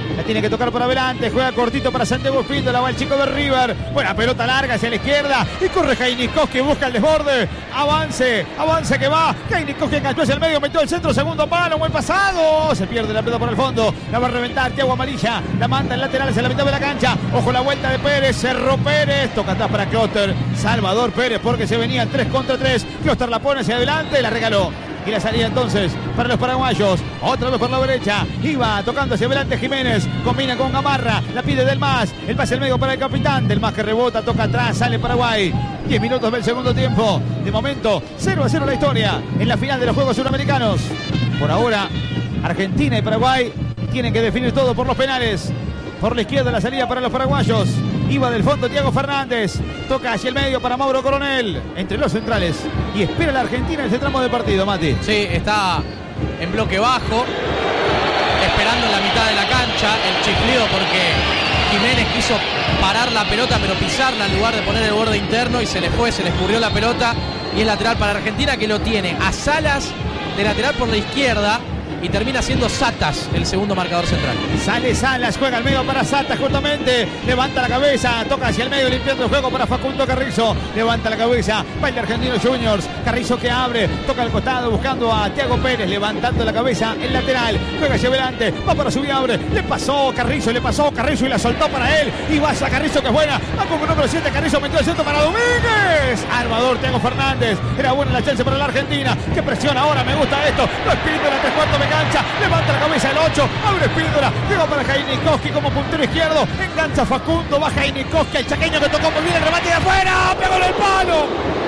La tiene que tocar por adelante. Juega cortito para Santiago Espíndola. Va el chico de River. Buena pelota larga hacia la izquierda. Y corre Jainikowski. Busca el desborde. Avance. Avance que va. Jainikowski enganchó hacia el medio. Metió el centro. Segundo palo. Buen pasado. Se pierde la pelota por el fondo. La va a reventar Thiago Amarilla. La manda en lateral hacia la mitad de la cancha. Ojo la vuelta de Pérez. Cerró Pérez. Toca atrás para Kloster. Salvador Pérez porque se venía tres contra tres. Kloster la pone hacia adelante. La regaló. Y la salida entonces para los paraguayos. Otra vez por la derecha. Iba tocando hacia adelante Jiménez. Combina con Gamarra. La pide Del Mas. El pase al medio para el capitán. Del Mas que rebota. Toca atrás. Sale Paraguay. diez minutos del segundo tiempo. De momento, cero a cero la historia. En la final de los Juegos Suramericanos. Por ahora, Argentina y Paraguay tienen que definir todo por los penales. Por la izquierda la salida para los paraguayos. Iba del fondo Thiago Fernández. Toca hacia el medio para Mauro Coronel. Entre los centrales. Y espera la Argentina en ese tramo del partido, Mati. Sí, está en bloque bajo. Esperando en la mitad de la cancha. El chiflido porque Jiménez quiso parar la pelota pero pisarla en lugar de poner el borde interno. Y se le fue, se le escurrió la pelota. Y es lateral para Argentina que lo tiene a Salas de lateral por la izquierda. Y termina siendo Satas el segundo marcador central. Sale Salas, juega al medio para Satas justamente. Levanta la cabeza, toca hacia el medio limpiando el juego para Facundo Carrizo. Levanta la cabeza, va el de Argentinos Juniors. Carrizo que abre, toca al costado buscando a Thiago Pérez. Levantando la cabeza, el lateral. Juega hacia adelante, va para subir, abre. Le pasó Carrizo, le pasó Carrizo y la soltó para él. Y va a Carrizo que es buena. Va con número siete, Carrizo metió el centro para Domínguez. Armador Thiago Fernández. Era buena la chance para la Argentina. Que presiona ahora, me gusta esto. Lo espíritu de la tres cuartos me cancha, levanta la cabeza el ocho, abre Espíndola, llega para Jainikowski como puntero izquierdo, engancha Facundo, va Jainikowski, el chaqueño que tocó muy bien el remate de afuera, pegó en el palo,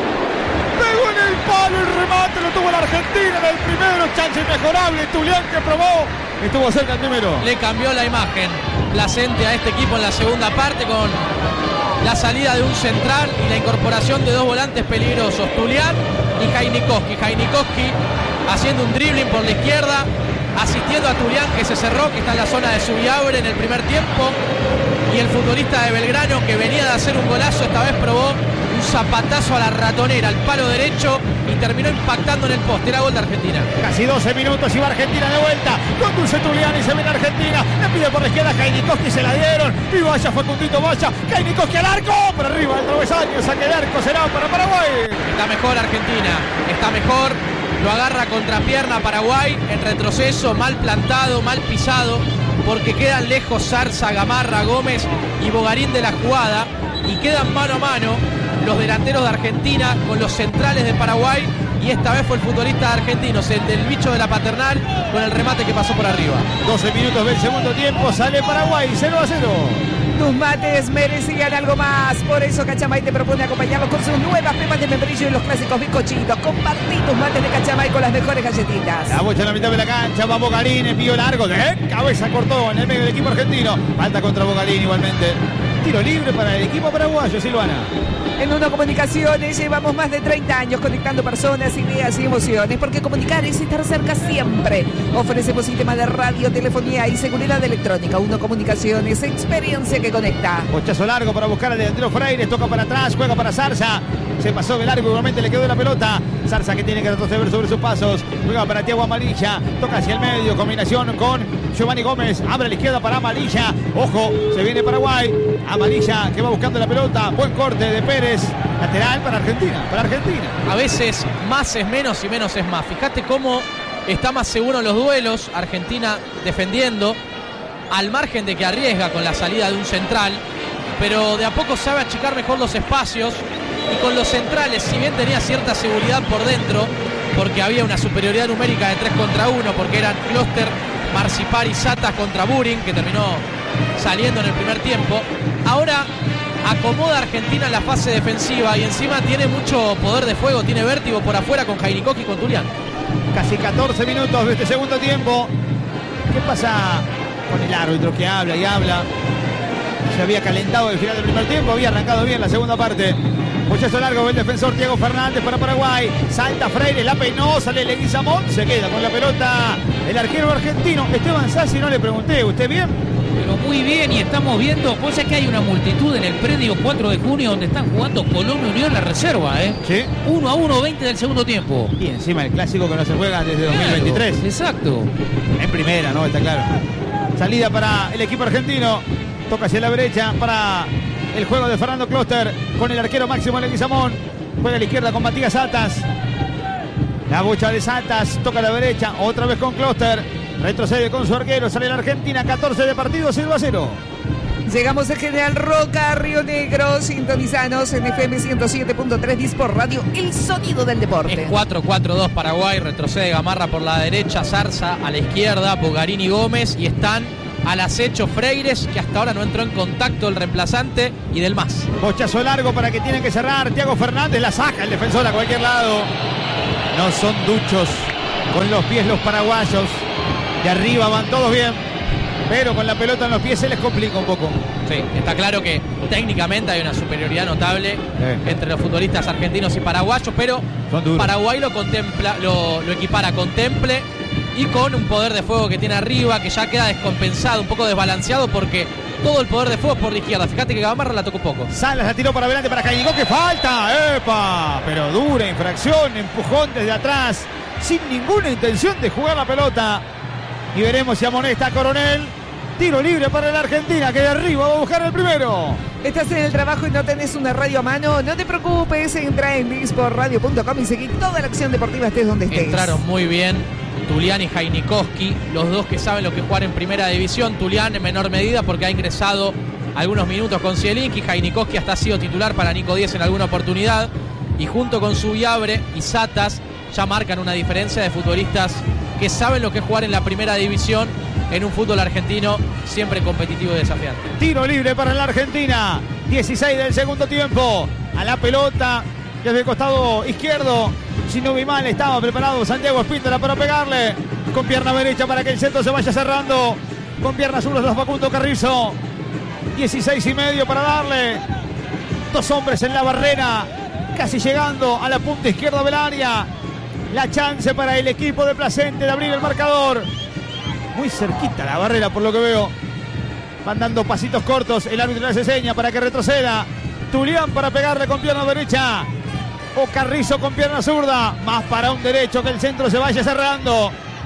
pegó en el palo el remate, lo tuvo la Argentina en el primero, chance inmejorable, Tulián que probó, estuvo cerca el primero. Le cambió la imagen placente a este equipo en la segunda parte con la salida de un central y la incorporación de dos volantes peligrosos, Tulián y Jainikowski. Jainikowski haciendo un dribbling por la izquierda, asistiendo a Tulián que se cerró, que está en la zona de Subiabre en el primer tiempo, y el futbolista de Belgrano que venía de hacer un golazo, esta vez probó un zapatazo a la ratonera, al palo derecho, y terminó impactando en el poste. Era gol de Argentina. Casi doce minutos y va Argentina de vuelta, conduce Tulián y se viene Argentina, le pide por la izquierda Jainikowski, se la dieron, y vaya Facundito, vaya Jainikowski al arco, por arriba del travesaño, saque de arco será para Paraguay. Está mejor Argentina, está mejor. Lo agarra contrapierna Paraguay, en retroceso, mal plantado, mal pisado, porque quedan lejos Zarza, Gamarra, Gómez y Bogarín de la jugada, y quedan mano a mano los delanteros de Argentina con los centrales de Paraguay, y esta vez fue el futbolista argentino, el del bicho de la Paternal, con el remate que pasó por arriba. doce minutos del segundo tiempo, sale Paraguay, cero a cero. Tus mates merecían algo más. Por eso Cachamay te propone acompañarlos con sus nuevas pepas de membrillo y los clásicos bizcochitos. Compartí tus mates de Cachamay con las mejores galletitas. La bocha en la mitad de la cancha, va Bogarín, envío largo, de cabeza cortó en el medio del equipo argentino. Falta contra Bogarín igualmente. Tiro libre para el equipo paraguayo, Silvana. En Uno Comunicaciones llevamos más de treinta años conectando personas, ideas y emociones, porque comunicar es estar cerca siempre. Ofrecemos sistemas de radio, telefonía y seguridad electrónica. Uno Comunicaciones, experiencia que conecta. Bochazo largo para buscar al delantero Freire, toca para atrás, juega para Zarza. Se pasó de largo, igualmente le quedó la pelota. Zarza que tiene que retroceder sobre sus pasos. Juega para Thiago Amarilla, toca hacia el medio, combinación con Giovanni Gómez. Abre a la izquierda para Amarilla. Ojo, se viene Paraguay. Amarilla que va buscando la pelota. Buen corte de Pérez. Lateral para Argentina, para Argentina. A veces más es menos y menos es más. Fíjate cómo está más seguro en los duelos. Argentina defendiendo, al margen de que arriesga con la salida de un central, pero de a poco sabe achicar mejor los espacios. Y con los centrales, si bien tenía cierta seguridad por dentro, porque había una superioridad numérica de tres contra uno, porque eran Kloster, Marcipar y Satas contra Burin, que terminó saliendo en el primer tiempo. Ahora acomoda a Argentina en la fase defensiva y encima tiene mucho poder de fuego, tiene vértigo por afuera con Jainikowski y con Tulián. Casi catorce minutos de este segundo tiempo. ¿Qué pasa con el árbitro que habla y habla? Se había calentado el final del primer tiempo, había arrancado bien la segunda parte. Muchacho largo, el defensor Thiago Fernández para Paraguay. Salta Freire, la peinó, sale Leguizamón, se queda con la pelota el arquero argentino. Esteban Sassi, no le pregunté, ¿usted bien? Pero muy bien, y estamos viendo, cosa que hay una multitud en el predio cuatro de junio donde están jugando Colón y Unión la reserva, ¿eh? Sí. uno a uno, veinte del segundo tiempo. Y encima el clásico que no se juega desde dos mil veintitrés. Claro, exacto. En primera, ¿no? Está claro. Salida para el equipo argentino. Toca hacia la derecha para el juego de Fernando Closter con el arquero Máximo Leguizamón. Juega a la izquierda con Matías Satas. La bocha de Satas. Toca a la derecha. Otra vez con Closter. Retrocede con su arquero. Sale la Argentina. catorce de partido. cero a cero. Llegamos a General Roca, Río Negro. Sintonizanos en F M ciento siete punto tres Dispor Radio. El sonido del deporte. Es cuatro cuatro dos Paraguay. Retrocede Gamarra por la derecha. Zarza a la izquierda. Bogarini Gómez. Y están al acecho Freires, que hasta ahora no entró en contacto el reemplazante, y del más. Bochazo largo para que tienen que cerrar. Thiago Fernández la saca el defensor a cualquier lado. No son duchos con los pies los paraguayos. De arriba van todos bien, pero con la pelota en los pies se les complica un poco. Sí, está claro que técnicamente hay una superioridad notable eh. entre los futbolistas argentinos y paraguayos, pero Paraguay lo contempla, lo, lo equipara con temple y con un poder de fuego que tiene arriba, que ya queda descompensado, un poco desbalanceado, porque todo el poder de fuego es por la izquierda. Fíjate que Gamarra la tocó poco. Salas la tiró para adelante para Jainigó, que falta. ¡Epa! Pero dura infracción, empujón desde atrás, sin ninguna intención de jugar la pelota. Y veremos si amonesta a Coronel. Tiro libre para la Argentina, que de arriba va a buscar el primero. ¿Estás en el trabajo y no tenés una radio a mano? No te preocupes, entra en dispor radio punto com y seguí toda la acción deportiva estés donde estés. Entraron muy bien Tulián y Jainikowski, los dos que saben lo que es jugar en primera división. Tulián en menor medida porque ha ingresado algunos minutos con Zielinski. Jainikowski hasta ha sido titular para Nico Díez en alguna oportunidad. Y junto con Subiabre y Satas ya marcan una diferencia de futbolistas que saben lo que es jugar en la primera división en un fútbol argentino siempre competitivo y desafiante. Tiro libre para la Argentina. dieciséis del segundo tiempo. A la pelota desde el costado izquierdo. Si no vi mal, estaba preparado Santiago Espíndola para pegarle. Con pierna derecha para que el centro se vaya cerrando. Con pierna zurda de Facundo Carrizo. dieciséis y medio para darle. Dos hombres en la barrera. Casi llegando a la punta izquierda del área. La chance para el equipo de Placente de abrir el marcador. Muy cerquita la barrera por lo que veo. Van dando pasitos cortos. El árbitro les enseña para que retroceda. Tulián para pegarle con pierna derecha. O Carrizo con pierna zurda. Más para un derecho, que el centro se vaya cerrando.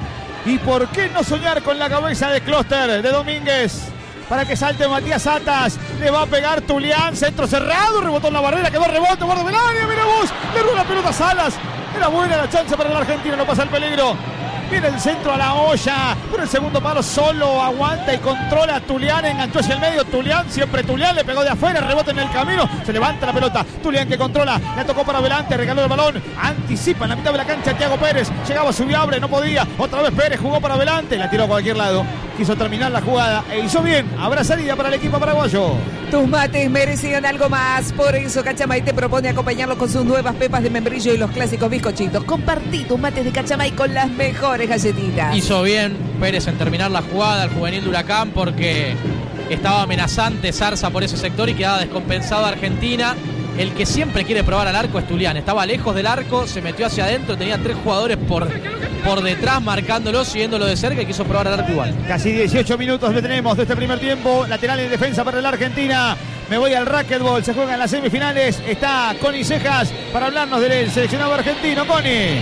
¿Y por qué no soñar con la cabeza de Closter, de Domínguez? Para que salte Matías Satas. Le va a pegar Tulián. Centro cerrado. Rebotó en la barrera. Quedó rebote. Guarda del área. Mira vos. Le rueda la pelota a Salas. Era buena la chance para el argentino. No pasa el peligro. Viene el centro a la olla. Por el segundo palo solo aguanta y controla a Tulián. Enganchó hacia el medio. Tulián, siempre Tulián. Le pegó de afuera. Rebote en el camino. Se levanta la pelota. Tulián que controla. La tocó para adelante. Regaló el balón. Anticipa en la mitad de la cancha Thiago Pérez. Llegaba Subiabre. No podía. Otra vez Pérez jugó para adelante. La tiró a cualquier lado. Quiso terminar la jugada e hizo bien. Habrá salida para el equipo paraguayo. Tus mates merecían algo más. Por eso Cachamay te propone acompañarlos con sus nuevas pepas de membrillo y los clásicos bizcochitos. Compartí tus mates de Cachamay con las mejores galletitas. Hizo bien Pérez en terminar la jugada, el juvenil de Huracán, porque estaba amenazante Zarza por ese sector y quedaba descompensado Argentina. El que siempre quiere probar al arco es Tulián. Estaba lejos del arco, se metió hacia adentro, tenía tres jugadores por, por detrás marcándolo, siguiéndolo de cerca y quiso probar al arco igual. Casi dieciocho minutos le tenemos de este primer tiempo. Lateral en defensa para la Argentina. Me voy al racquetball, se juegan las semifinales. Está Connie Cejas para hablarnos del seleccionado argentino. Connie.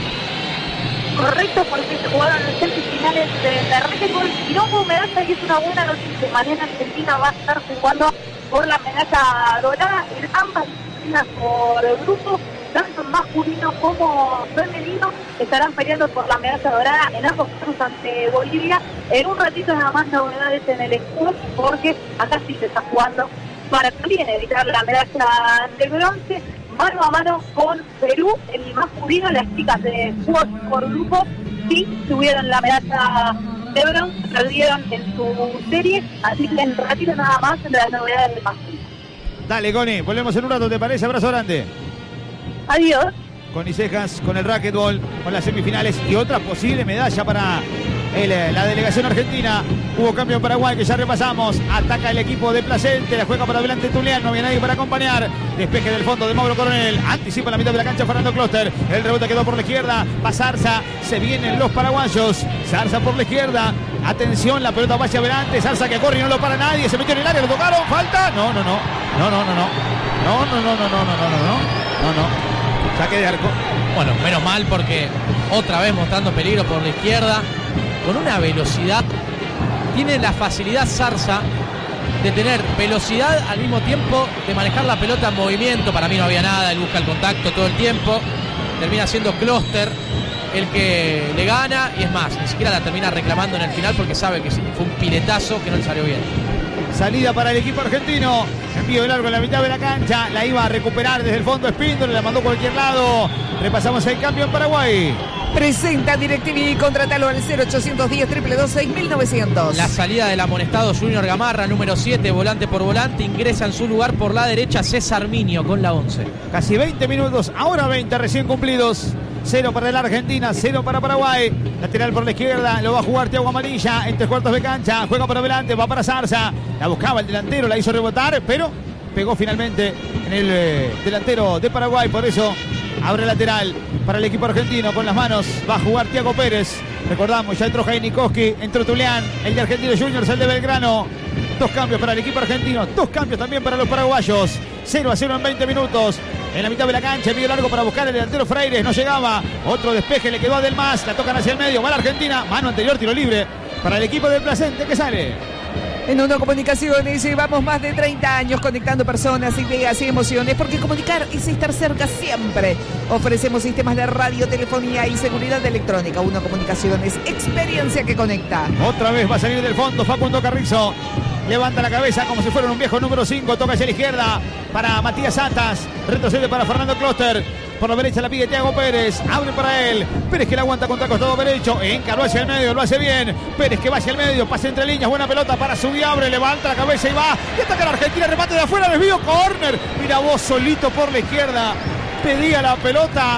Correcto, porque se jugaron las semifinales de la racquetball y no hubo medalla, y es una buena noticia. Mañana Argentina va a estar jugando por la medalla dorada en ambas disciplinas por el grupo, tanto masculino como femenino, estarán peleando por la medalla dorada en ambos casos ante Bolivia. En un ratito nada más novedades en el escudo, porque acá sí se está jugando para también evitar la medalla de bronce. Mano a mano con Perú, el masculino, las chicas de fútbol por grupo sí tuvieron la medalla de bronce, perdieron en su serie, así que en ratito nada más de las novedades del masculino. Dale, Connie, volvemos en un rato, ¿te parece? Abrazo grande. Adiós. Connie Cejas con el racquetball, con las semifinales y otra posible medalla para el, la delegación argentina. Hubo cambio en Paraguay que ya repasamos. Ataca el equipo de Placente, la juega para adelante Tulián, no había nadie para acompañar. Despeje del fondo de Mauro Coronel, anticipa la mitad de la cancha Fernando Closter. El rebote quedó por la izquierda, va Zarza, se vienen los paraguayos. Zarza por la izquierda, atención, la pelota va hacia adelante. Zarza que corre y no lo para nadie, se metió en el área, lo tocaron, falta. No, no, no, no, no, no, no, no, no, no, no, no, no, no, no, no, no. Saque de arco. Bueno, menos mal porque otra vez mostrando peligro por la izquierda, con una velocidad tiene la facilidad Zarza de tener velocidad al mismo tiempo de manejar la pelota en movimiento. Para mí no había nada, él busca el contacto todo el tiempo, termina siendo Kloster el que le gana, y es más, ni siquiera la termina reclamando en el final porque sabe que fue un piletazo que no le salió bien. Salida para el equipo argentino, envío largo en la mitad de la cancha, la iba a recuperar desde el fondo Espíndola, la mandó a cualquier lado. Repasamos el cambio en Paraguay. Presenta DirecTV, contratalo al cero ochocientos diez, dos dos dos, seis mil novecientos. La salida del amonestado Junior Gamarra, número siete, volante por volante, ingresa en su lugar por la derecha César Miño con la once. Casi veinte minutos, ahora veinte recién cumplidos. Cero para la Argentina, cero para Paraguay. Lateral por la izquierda, lo va a jugar Thiago Amarilla en tres cuartos de cancha. Juega para adelante, va para Zarza. La buscaba el delantero, la hizo rebotar, pero pegó finalmente en el eh, delantero de Paraguay. Por eso abre lateral para el equipo argentino con las manos. Va a jugar Thiago Pérez. Recordamos, ya entró Jainikowski, entró Tulián, el de Argentinos Juniors, el de Belgrano. Dos cambios para el equipo argentino, dos cambios también para los paraguayos. cero a cero en veinte minutos. En la mitad de la cancha, envío largo para buscar el delantero Freires, no llegaba. Otro despeje le quedó a Delmas, la tocan hacia el medio, va la Argentina. Mano anterior, tiro libre para el equipo del Placente que sale. En Uno Comunicaciones llevamos más de treinta años conectando personas, ideas y emociones, porque comunicar es estar cerca siempre. Ofrecemos sistemas de radio, telefonía y seguridad electrónica. Uno Comunicaciones, experiencia que conecta. Otra vez va a salir del fondo Facundo Carrizo. Levanta la cabeza como si fuera un viejo número cinco. Toca hacia la izquierda para Matías Satas. Retrocede para Fernando Kloster. Por la derecha la pide Thiago Pérez. Abre para él. Pérez que la aguanta contra el costado derecho. Encaró hacia el medio. Lo hace bien. Pérez que va hacia el medio. Pasa entre líneas. Buena pelota para Subiabre. Levanta la cabeza y va. Y ataca la Argentina. Remate de afuera. Desvío. Córner. Mira vos, solito por la izquierda. Pedía la pelota.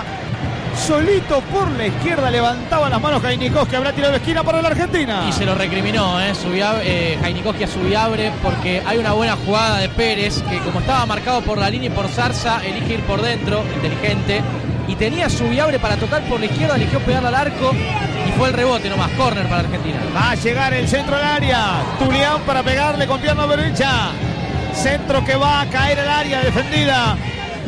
Solito por la izquierda levantaba las manos Jainikowski, que habrá tirado de esquina para la Argentina. Y se lo recriminó, eh, eh, Jainikowski a Subiabre, porque hay una buena jugada de Pérez, que como estaba marcado por la línea y por Zarza, elige ir por dentro, inteligente, y tenía Subiabre para tocar por la izquierda, eligió pegarle al arco, y fue el rebote nomás, córner para la Argentina. Va a llegar el centro al área, Tulián para pegarle con pierna derecha, centro que va a caer al área, defendida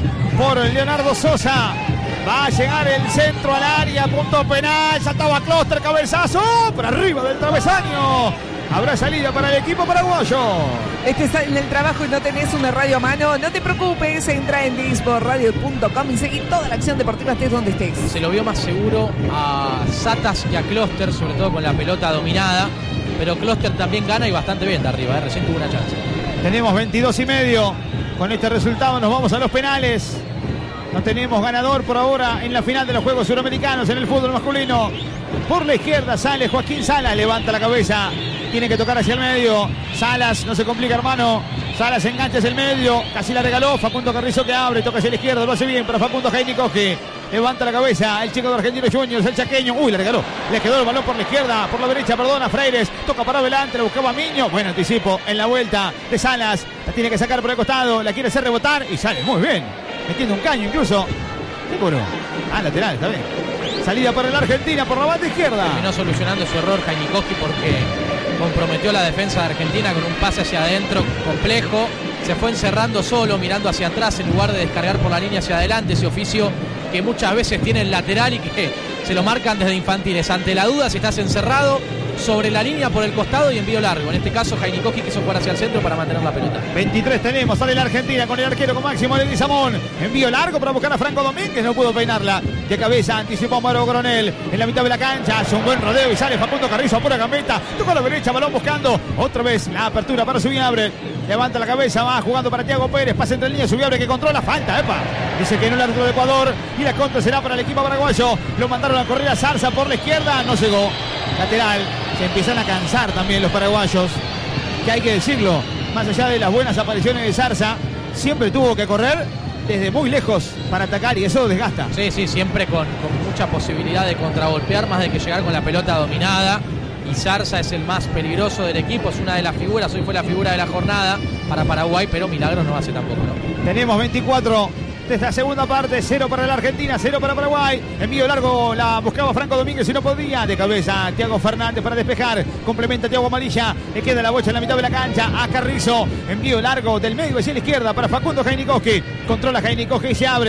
por Leonardo Sosa. Va a llegar el centro al área, punto penal, saltaba Kloster, cabezazo, por arriba del travesaño. Habrá salida para el equipo paraguayo. Este está en el trabajo y no tenés una radio a mano, no te preocupes, entra en disport radio punto com y seguí toda la acción deportiva estés donde estés. Se lo vio más seguro a Satas que a Kloster, sobre todo con la pelota dominada, pero Kloster también gana y bastante bien de arriba, ¿eh? Recién tuvo una chance. Tenemos veintidós y medio, con este resultado nos vamos a los penales. No tenemos ganador por ahora en la final de los Juegos Suramericanos en el fútbol masculino. Por la izquierda sale Joaquín Salas, levanta la cabeza, tiene que tocar hacia el medio. Salas, no se complica, hermano. Salas engancha hacia el medio, casi la regaló. Facundo Carrizo que abre, toca hacia la izquierda, lo hace bien para Facundo Jainikowski. Levanta la cabeza el chico de Argentinos Juniors, el chaqueño. Uy, le regaló. Le quedó el balón por la izquierda, por la derecha, perdona, Freires. Toca para adelante, le buscaba a Miño. Buen anticipo en la vuelta de Salas. La tiene que sacar por el costado, la quiere hacer rebotar y sale muy bien. Metiendo un caño incluso. ¿Qué bueno? Ah, lateral, está bien. Salida para la Argentina por la banda izquierda. Terminó solucionando su error Jainikowski porque comprometió la defensa de Argentina con un pase hacia adentro complejo. Se fue encerrando solo, mirando hacia atrás en lugar de descargar por la línea hacia adelante. Ese oficio que muchas veces tiene el lateral y que se lo marcan desde infantiles. Ante la duda, si estás encerrado, sobre la línea por el costado y envío largo. En este caso, Jainikowski quiso jugar hacia el centro para mantener la pelota. veintitrés tenemos, sale la Argentina con el arquero con Máximo Leguizamón. Envío largo para buscar a Franco Domínguez, no pudo peinarla. De cabeza anticipó a Mauro Coronel en la mitad de la cancha. Hace un buen rodeo y sale Facundo Carrizo a pura gambeta. Toca a la derecha, balón buscando. Otra vez la apertura para Subiabre. Levanta la cabeza, va jugando para Thiago Pérez. Pasa entre líneas, Subiabre que controla. Falta, epa. Dice que no el árbitro de Ecuador. Y la contra será para el equipo paraguayo. Lo mandaron a correr a Zarza por la izquierda. No llegó. Lateral. Se empiezan a cansar también los paraguayos, que hay que decirlo, más allá de las buenas apariciones de Zarza, siempre tuvo que correr desde muy lejos para atacar y eso desgasta. Sí, sí, siempre con, con mucha posibilidad de contragolpear, más de que llegar con la pelota dominada. Y Zarza es el más peligroso del equipo, es una de las figuras, hoy fue la figura de la jornada para Paraguay, pero milagros no hace tampoco, ¿no? Tenemos veinticuatro de esta segunda parte, cero para la Argentina, cero para Paraguay. Envío largo, la buscaba Franco Domínguez y no podía. De cabeza, Thiago Fernández para despejar. Complementa Thiago Amarilla. Le queda la bocha en la mitad de la cancha a Carrizo. Envío largo del medio hacia la izquierda para Facundo Jainikowski. Controla Jainikowski y se abre.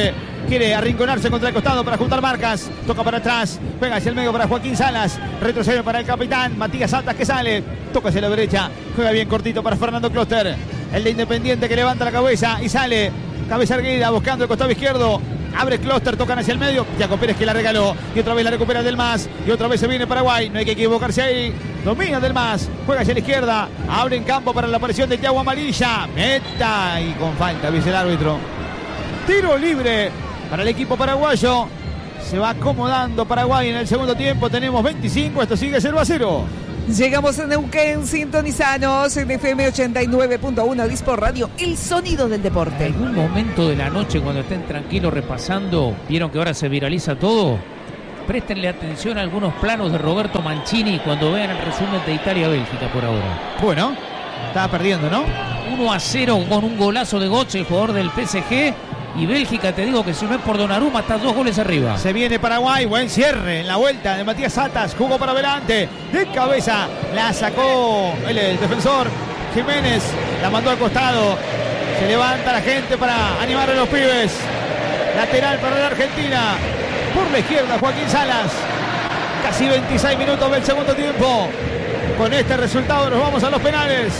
quiere arrinconarse contra el costado para juntar marcas, toca para atrás, pega hacia el medio para Joaquín Salas, retrocede para el capitán Matías Satas que sale, toca hacia la derecha, juega bien cortito para Fernando Closter, el de Independiente que levanta la cabeza y sale, cabeza erguida buscando el costado izquierdo, abre Closter, tocan hacia el medio, Tiago Pérez que la regaló y otra vez la recupera Del Mas y otra vez se viene Paraguay, no hay que equivocarse ahí, domina Del Mas, juega hacia la izquierda, abre en campo para la aparición de Tiago Amarilla, meta y con falta, dice el árbitro. Tiro libre para el equipo paraguayo. Se va acomodando Paraguay en el segundo tiempo. Tenemos veinticinco, esto sigue cero a cero. Llegamos a Neuquén, sintonizanos en F M ochenta y nueve punto uno Dispor Radio, el sonido del deporte. En algún momento de la noche, cuando estén tranquilos repasando, vieron que ahora se viraliza todo. Préstenle atención a algunos planos de Roberto Mancini cuando vean el resumen de Italia-Bélgica por ahora. Bueno, estaba perdiendo, ¿no? uno a cero con un golazo de Götze, el jugador del P S G. Y Bélgica, te digo que si no es por Donnarumma, está dos goles arriba. Se viene Paraguay, buen cierre en la vuelta de Matías Satas, jugó para adelante, de cabeza, la sacó el, el defensor Jiménez, la mandó al costado, se levanta la gente para animar a los pibes. Lateral para la Argentina, por la izquierda Joaquín Salas, casi veintiséis minutos del segundo tiempo. Con este resultado nos vamos a los penales.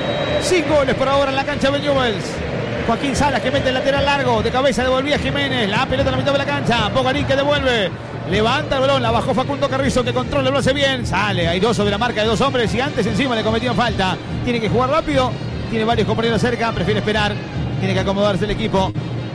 Sin goles por ahora en la cancha de Newell's. Joaquín Salas que mete el lateral largo, de cabeza devolvía Jiménez, la pelota en la mitad de la cancha, Bogarín que devuelve, levanta el balón, la bajó Facundo Carrizo que controla, lo hace bien, sale airoso de la marca de dos hombres y antes encima le cometían falta, tiene que jugar rápido, tiene varios compañeros cerca, prefiere esperar, tiene que acomodarse el equipo,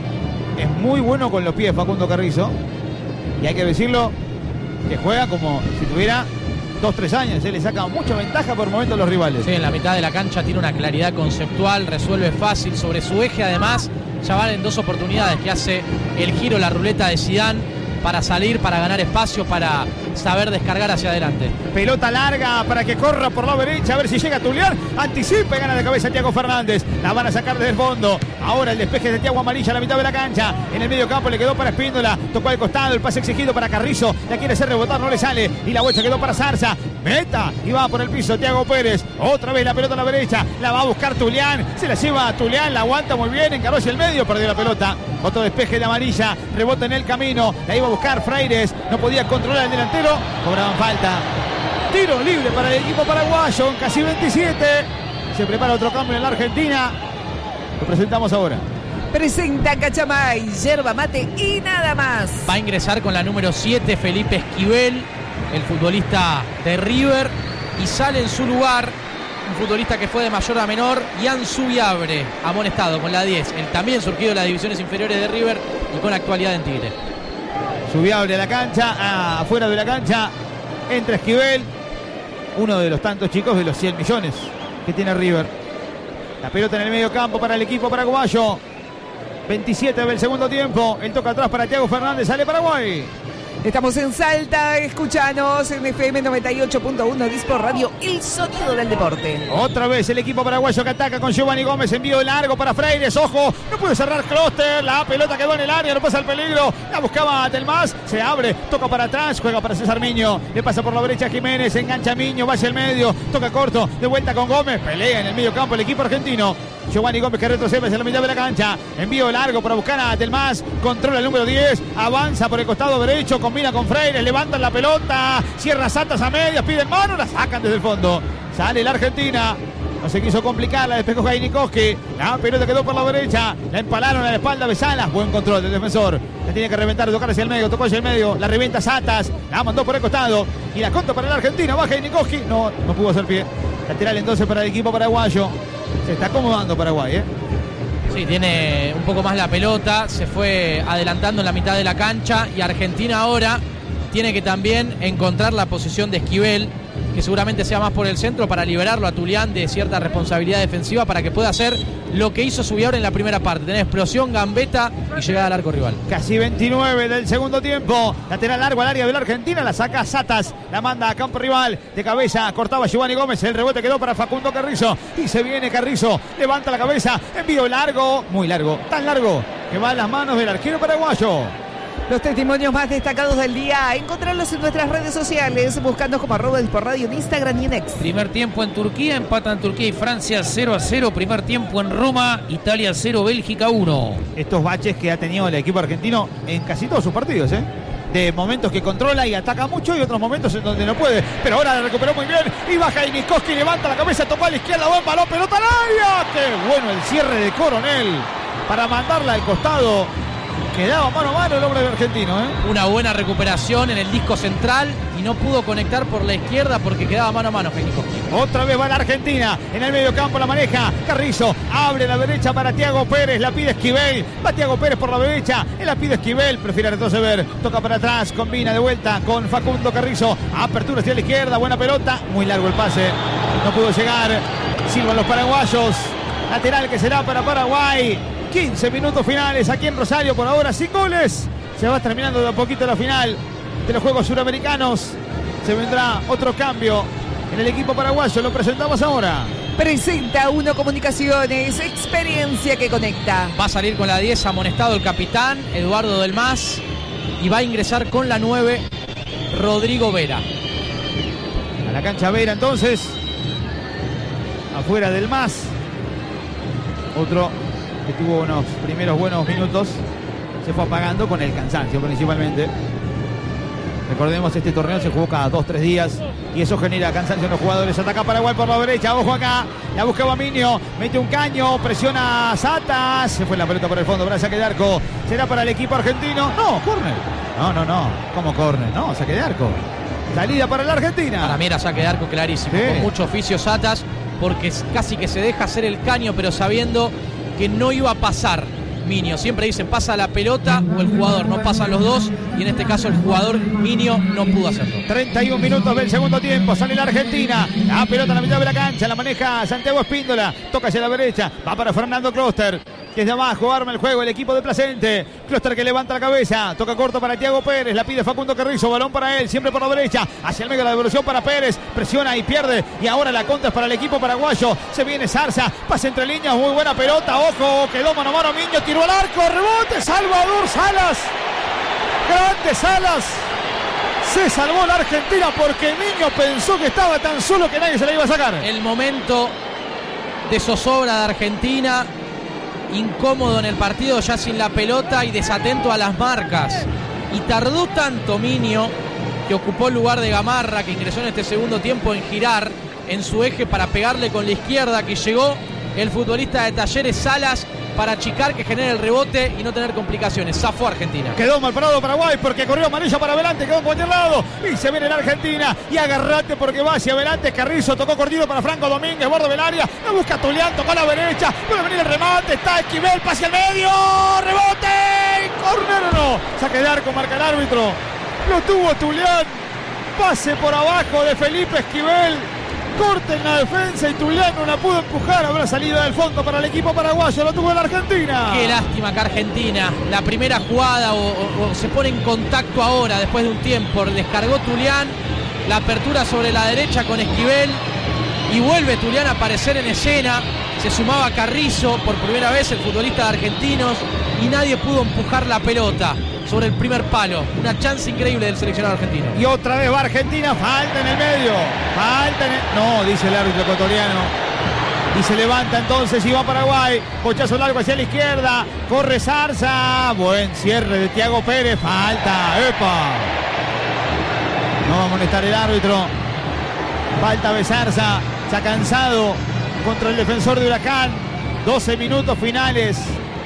es muy bueno con los pies Facundo Carrizo y hay que decirlo que juega como si tuviera dos, tres años, él le saca mucha ventaja por momentos a los rivales. Sí, en la mitad de la cancha tiene una claridad conceptual, resuelve fácil sobre su eje, además ya valen dos oportunidades que hace el giro, la ruleta de Zidane para salir, para ganar espacio, para saber descargar hacia adelante. Pelota larga para que corra por la derecha, a ver si llega a Tuliar, anticipa y gana de cabeza Thiago Fernández, la van a sacar desde el fondo, ahora el despeje de Thiago Amarilla a la mitad de la cancha, en el medio campo le quedó para Espíndola, tocó al costado, el pase exigido para Carrizo, la quiere hacer rebotar, no le sale, y la vuelta quedó para Zarza, meta, y va por el piso Thiago Pérez, otra vez la pelota a la derecha, la va a buscar Tulián, se la lleva a Tulián, la aguanta muy bien, encaró hacia el medio, perdió la pelota, otro despeje de Amarilla, rebota en el camino, la iba a buscar Freires, no podía controlar el delantero, cobraban falta. Tiro libre para el equipo paraguayo, en casi veintisiete. Se prepara otro cambio en la Argentina. Lo presentamos ahora. Presenta Cachamay, yerba mate y nada más. Va a ingresar con la número siete Felipe Esquivel, el futbolista de River, y sale en su lugar un futbolista que fue de mayor a menor, Ian Subiabre, amonestado con la diez, el también surgido de las divisiones inferiores de River y con actualidad en Tigre. Subiabre a la cancha, ah, afuera de la cancha, entra Esquivel, uno de los tantos chicos de los cien millones que tiene River. La pelota en el medio campo para el equipo paraguayo. veintisiete del segundo tiempo, el toca atrás para Thiago Fernández, sale Paraguay. Estamos en Salta, escuchanos en F M noventa y ocho punto uno Dispor Radio, el sonido del deporte. Otra vez el equipo paraguayo que ataca con Giovanni Gómez, envío largo para Freires, ojo, no puede cerrar Closter, la pelota quedó en el área, no pasa el peligro, la buscaba Del Mas, se abre, toca para atrás, juega para César Miño, le pasa por la derecha Jiménez, engancha Miño, va hacia el medio, toca corto, de vuelta con Gómez, pelea en el medio campo el equipo argentino. Giovanni Gómez que retrocede hacia la mitad de la cancha, envío largo para buscar a Del Mas, controla el número diez, avanza por el costado derecho, combina con Freires, levantan la pelota, cierra Santas a medias, piden mano, la sacan desde el fondo, sale la Argentina, no se quiso complicar, la despejó Jainikowski, la pelota quedó por la derecha, la empalaron a la espalda de Salas, buen control del defensor, la tiene que reventar, tocar hacia el medio, tocó hacia el medio, la revienta Satas, la mandó por el costado, y la contra para la Argentina, va Jainikowski, no, no pudo hacer pie, lateral entonces para el equipo paraguayo. Se está acomodando Paraguay, ¿eh? Sí, tiene un poco más la pelota, se fue adelantando en la mitad de la cancha y Argentina ahora tiene que también encontrar la posición de Esquivel, que seguramente sea más por el centro para liberarlo a Tulián de cierta responsabilidad defensiva para que pueda hacer lo que hizo Subiabre en la primera parte, tener explosión, gambeta y llegada al arco rival. Casi veintinueve del segundo tiempo, lateral largo al área de la Argentina, la saca Satas, la manda a campo rival, de cabeza cortaba Giovanni Gómez, el rebote quedó para Facundo Carrizo y se viene Carrizo, levanta la cabeza, envío largo, muy largo, tan largo que va a las manos del arquero paraguayo. Los testimonios más destacados del día, encontrarlos en nuestras redes sociales, buscando como arroba Disport Radio en Instagram y en X. Primer tiempo en Turquía, empatan Turquía y Francia cero a cero. Primer tiempo en Roma, Italia cero, Bélgica uno. Estos baches que ha tenido el equipo argentino en casi todos sus partidos, ¿eh? De momentos que controla y ataca mucho y otros momentos en donde no puede. Pero ahora la recuperó muy bien y baja y Niskoski levanta la cabeza, tocó a la izquierda, buen balón, pelota al área. ¡Qué bueno el cierre de Coronel para mandarla al costado! Quedaba mano a mano el hombre de argentino, ¿eh? Una buena recuperación en el disco central y no pudo conectar por la izquierda porque quedaba mano a mano Niskoski. Otra vez va la Argentina, en el medio campo la maneja Carrizo, abre la derecha para Thiago Pérez, la pide Esquivel, va Thiago Pérez por la derecha, él la pide Esquivel, prefiere retroceder, toca para atrás, combina de vuelta con Facundo Carrizo, apertura hacia la izquierda, buena pelota, muy largo el pase, no pudo llegar, silban los paraguayos, lateral que será para Paraguay. quince minutos finales aquí en Rosario, por ahora sin goles. Se va terminando de a poquito la final de los Juegos Suramericanos. Se vendrá otro cambio en el equipo paraguayo. Lo presentamos ahora. Presenta Uno Comunicaciones, experiencia que conecta. Va a salir con la diez amonestado el capitán Eduardo Del Mas y va a ingresar con la nueve Rodrigo Vera. A la cancha Vera entonces. Afuera Del Mas. Otro que tuvo unos primeros buenos minutos, se fue apagando con el cansancio principalmente. Recordemos, este torneo se jugó cada dos, tres días y eso genera cansancio en los jugadores. Ataca Paraguay por la derecha, ojo acá, la buscaba Minio, mete un caño, presiona a Satas, se fue la pelota por el fondo para saque de arco. ¿Será para el equipo argentino? No, córner. No, no, no, ¿cómo córner? No, saque de arco. Salida para la Argentina. Para mí era saque de arco clarísimo, sí. Con mucho oficio Satas, porque casi que se deja hacer el caño, pero sabiendo que no iba a pasar Minio. Siempre dicen pasa la pelota o el jugador, no pasan los dos, y en este caso el jugador Minio no pudo hacerlo. treinta y un minutos del segundo tiempo, sale la Argentina, la pelota a la mitad de la cancha, la maneja Santiago Espíndola, toca hacia la derecha, va para Fernando Kloster, desde abajo arma el juego el equipo de Placente. Kloster que levanta la cabeza, toca corto para Thiago Pérez, la pide Facundo Carrizo, balón para él, siempre por la derecha, hacia el medio la devolución para Pérez, presiona y pierde, y ahora la contra es para el equipo paraguayo. Se viene Zarza, pasa entre líneas, muy buena pelota, ojo, quedó mano a mano Minio, tiró al arco, rebote, Salvador Salas, grande Salas. Se salvó la Argentina porque Minio pensó que estaba tan solo que nadie se la iba a sacar. El momento de zozobra de Argentina, incómodo en el partido, ya sin la pelota y desatento a las marcas. Y tardó tanto Minio, que ocupó el lugar de Gamarra, que ingresó en este segundo tiempo, en girar en su eje para pegarle con la izquierda, que llegó el futbolista de Talleres Salas para achicar, que genere el rebote y no tener complicaciones. Zafó Argentina. Quedó mal parado Paraguay porque corrió amarilla para adelante, quedó en cualquier lado y se viene la Argentina y agarrate porque va hacia adelante. Carrizo tocó cortito para Franco Domínguez, borde del área, la busca Tulián, tocó a la derecha, puede venir el remate, está Esquivel, pase al medio, rebote, córner o no, saque de arco, marca el árbitro, lo tuvo Tulián, pase por abajo de Felipe Esquivel. Corte en la defensa y Tulián no la pudo empujar. Habrá salida del fondo para el equipo paraguayo. Lo tuvo la Argentina. Qué lástima que Argentina, la primera jugada o, o, o se pone en contacto ahora después de un tiempo. Descargó Tulián, la apertura sobre la derecha con Esquivel y vuelve Tulián a aparecer en escena. Se sumaba Carrizo por primera vez, el futbolista de Argentinos, y nadie pudo empujar la pelota sobre el primer palo. Una chance increíble del seleccionado argentino. Y otra vez va Argentina, falta en el medio. Falta en el... No, dice el árbitro ecuatoriano. Y se levanta entonces y va Paraguay. Pochazo largo hacia la izquierda. Corre Zarza. Buen cierre de Thiago Pérez. Falta. ¡Epa! No va a molestar el árbitro. Falta de Zarza. Se ha cansado contra el defensor de Huracán. doce minutos finales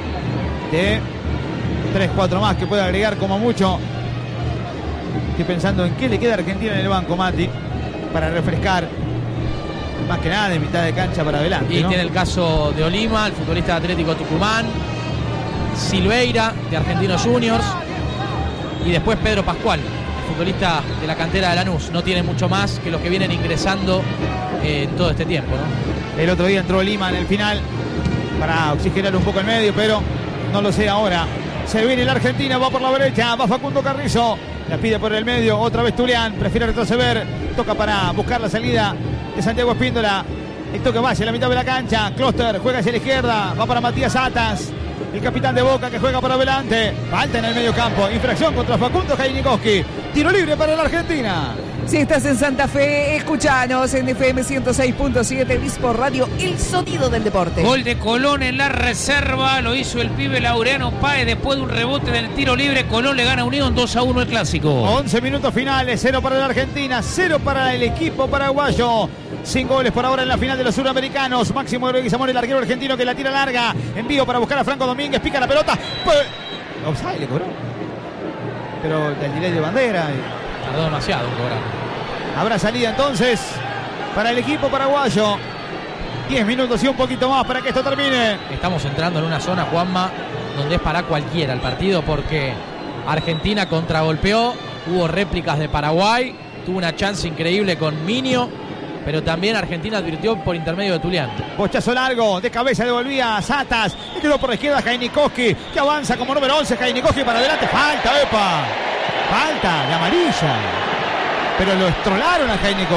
de tres cuatro más que puede agregar como mucho. Estoy pensando en qué le queda a Argentina en el banco, Mati, para refrescar. Más que nada de mitad de cancha para adelante, Y ¿no? tiene el caso de Olima, el futbolista de Atlético Tucumán, Silveira, de Argentinos Juniors, y después Pedro Pascual, el futbolista de la cantera de Lanús. No tiene mucho más que los que vienen ingresando eh, en todo este tiempo, ¿no? El otro día entró Lima en el final para oxigenar un poco el medio, pero no lo sé ahora. Se viene la Argentina, va por la derecha, va Facundo Carrizo, la pide por el medio, otra vez Tulián, prefiere retroceder, toca para buscar la salida de Santiago Espíndola, el toque va hacia la mitad de la cancha, Kloster juega hacia la izquierda, va para Matías Satas, el capitán de Boca que juega para adelante. Falta en el medio campo. Infracción contra Facundo Jainikowski. Tiro libre para la Argentina. Si estás en Santa Fe, escuchanos en F M ciento seis punto siete, Dispor Radio, el sonido del deporte. Gol de Colón en la reserva, lo hizo el pibe Laureano Páez después de un rebote del tiro libre. Colón le gana a Unión dos a uno el clásico. once minutos finales, cero para la Argentina, cero para el equipo paraguayo. Sin goles por ahora en la final de los suramericanos. Máximo Leguizamón, el arquero argentino que la tira larga. Envío para buscar a Franco Domínguez, pica la pelota. Offside le cobró. Pero del delay de bandera. Tardó demasiado en cobrar. Habrá salida entonces para el equipo paraguayo. diez minutos y un poquito más para que esto termine. Estamos entrando en una zona, Juanma, donde es para cualquiera el partido porque Argentina contragolpeó, hubo réplicas de Paraguay, tuvo una chance increíble con Minio, pero también Argentina advirtió por intermedio de Tulián. Pochazo largo, de cabeza devolvía a Satas, y quedó por la izquierda Jainikowski, que avanza como número once, Jainikowski para adelante, falta, epa, falta, de amarilla. Pero lo estrolaron a Jainikowski.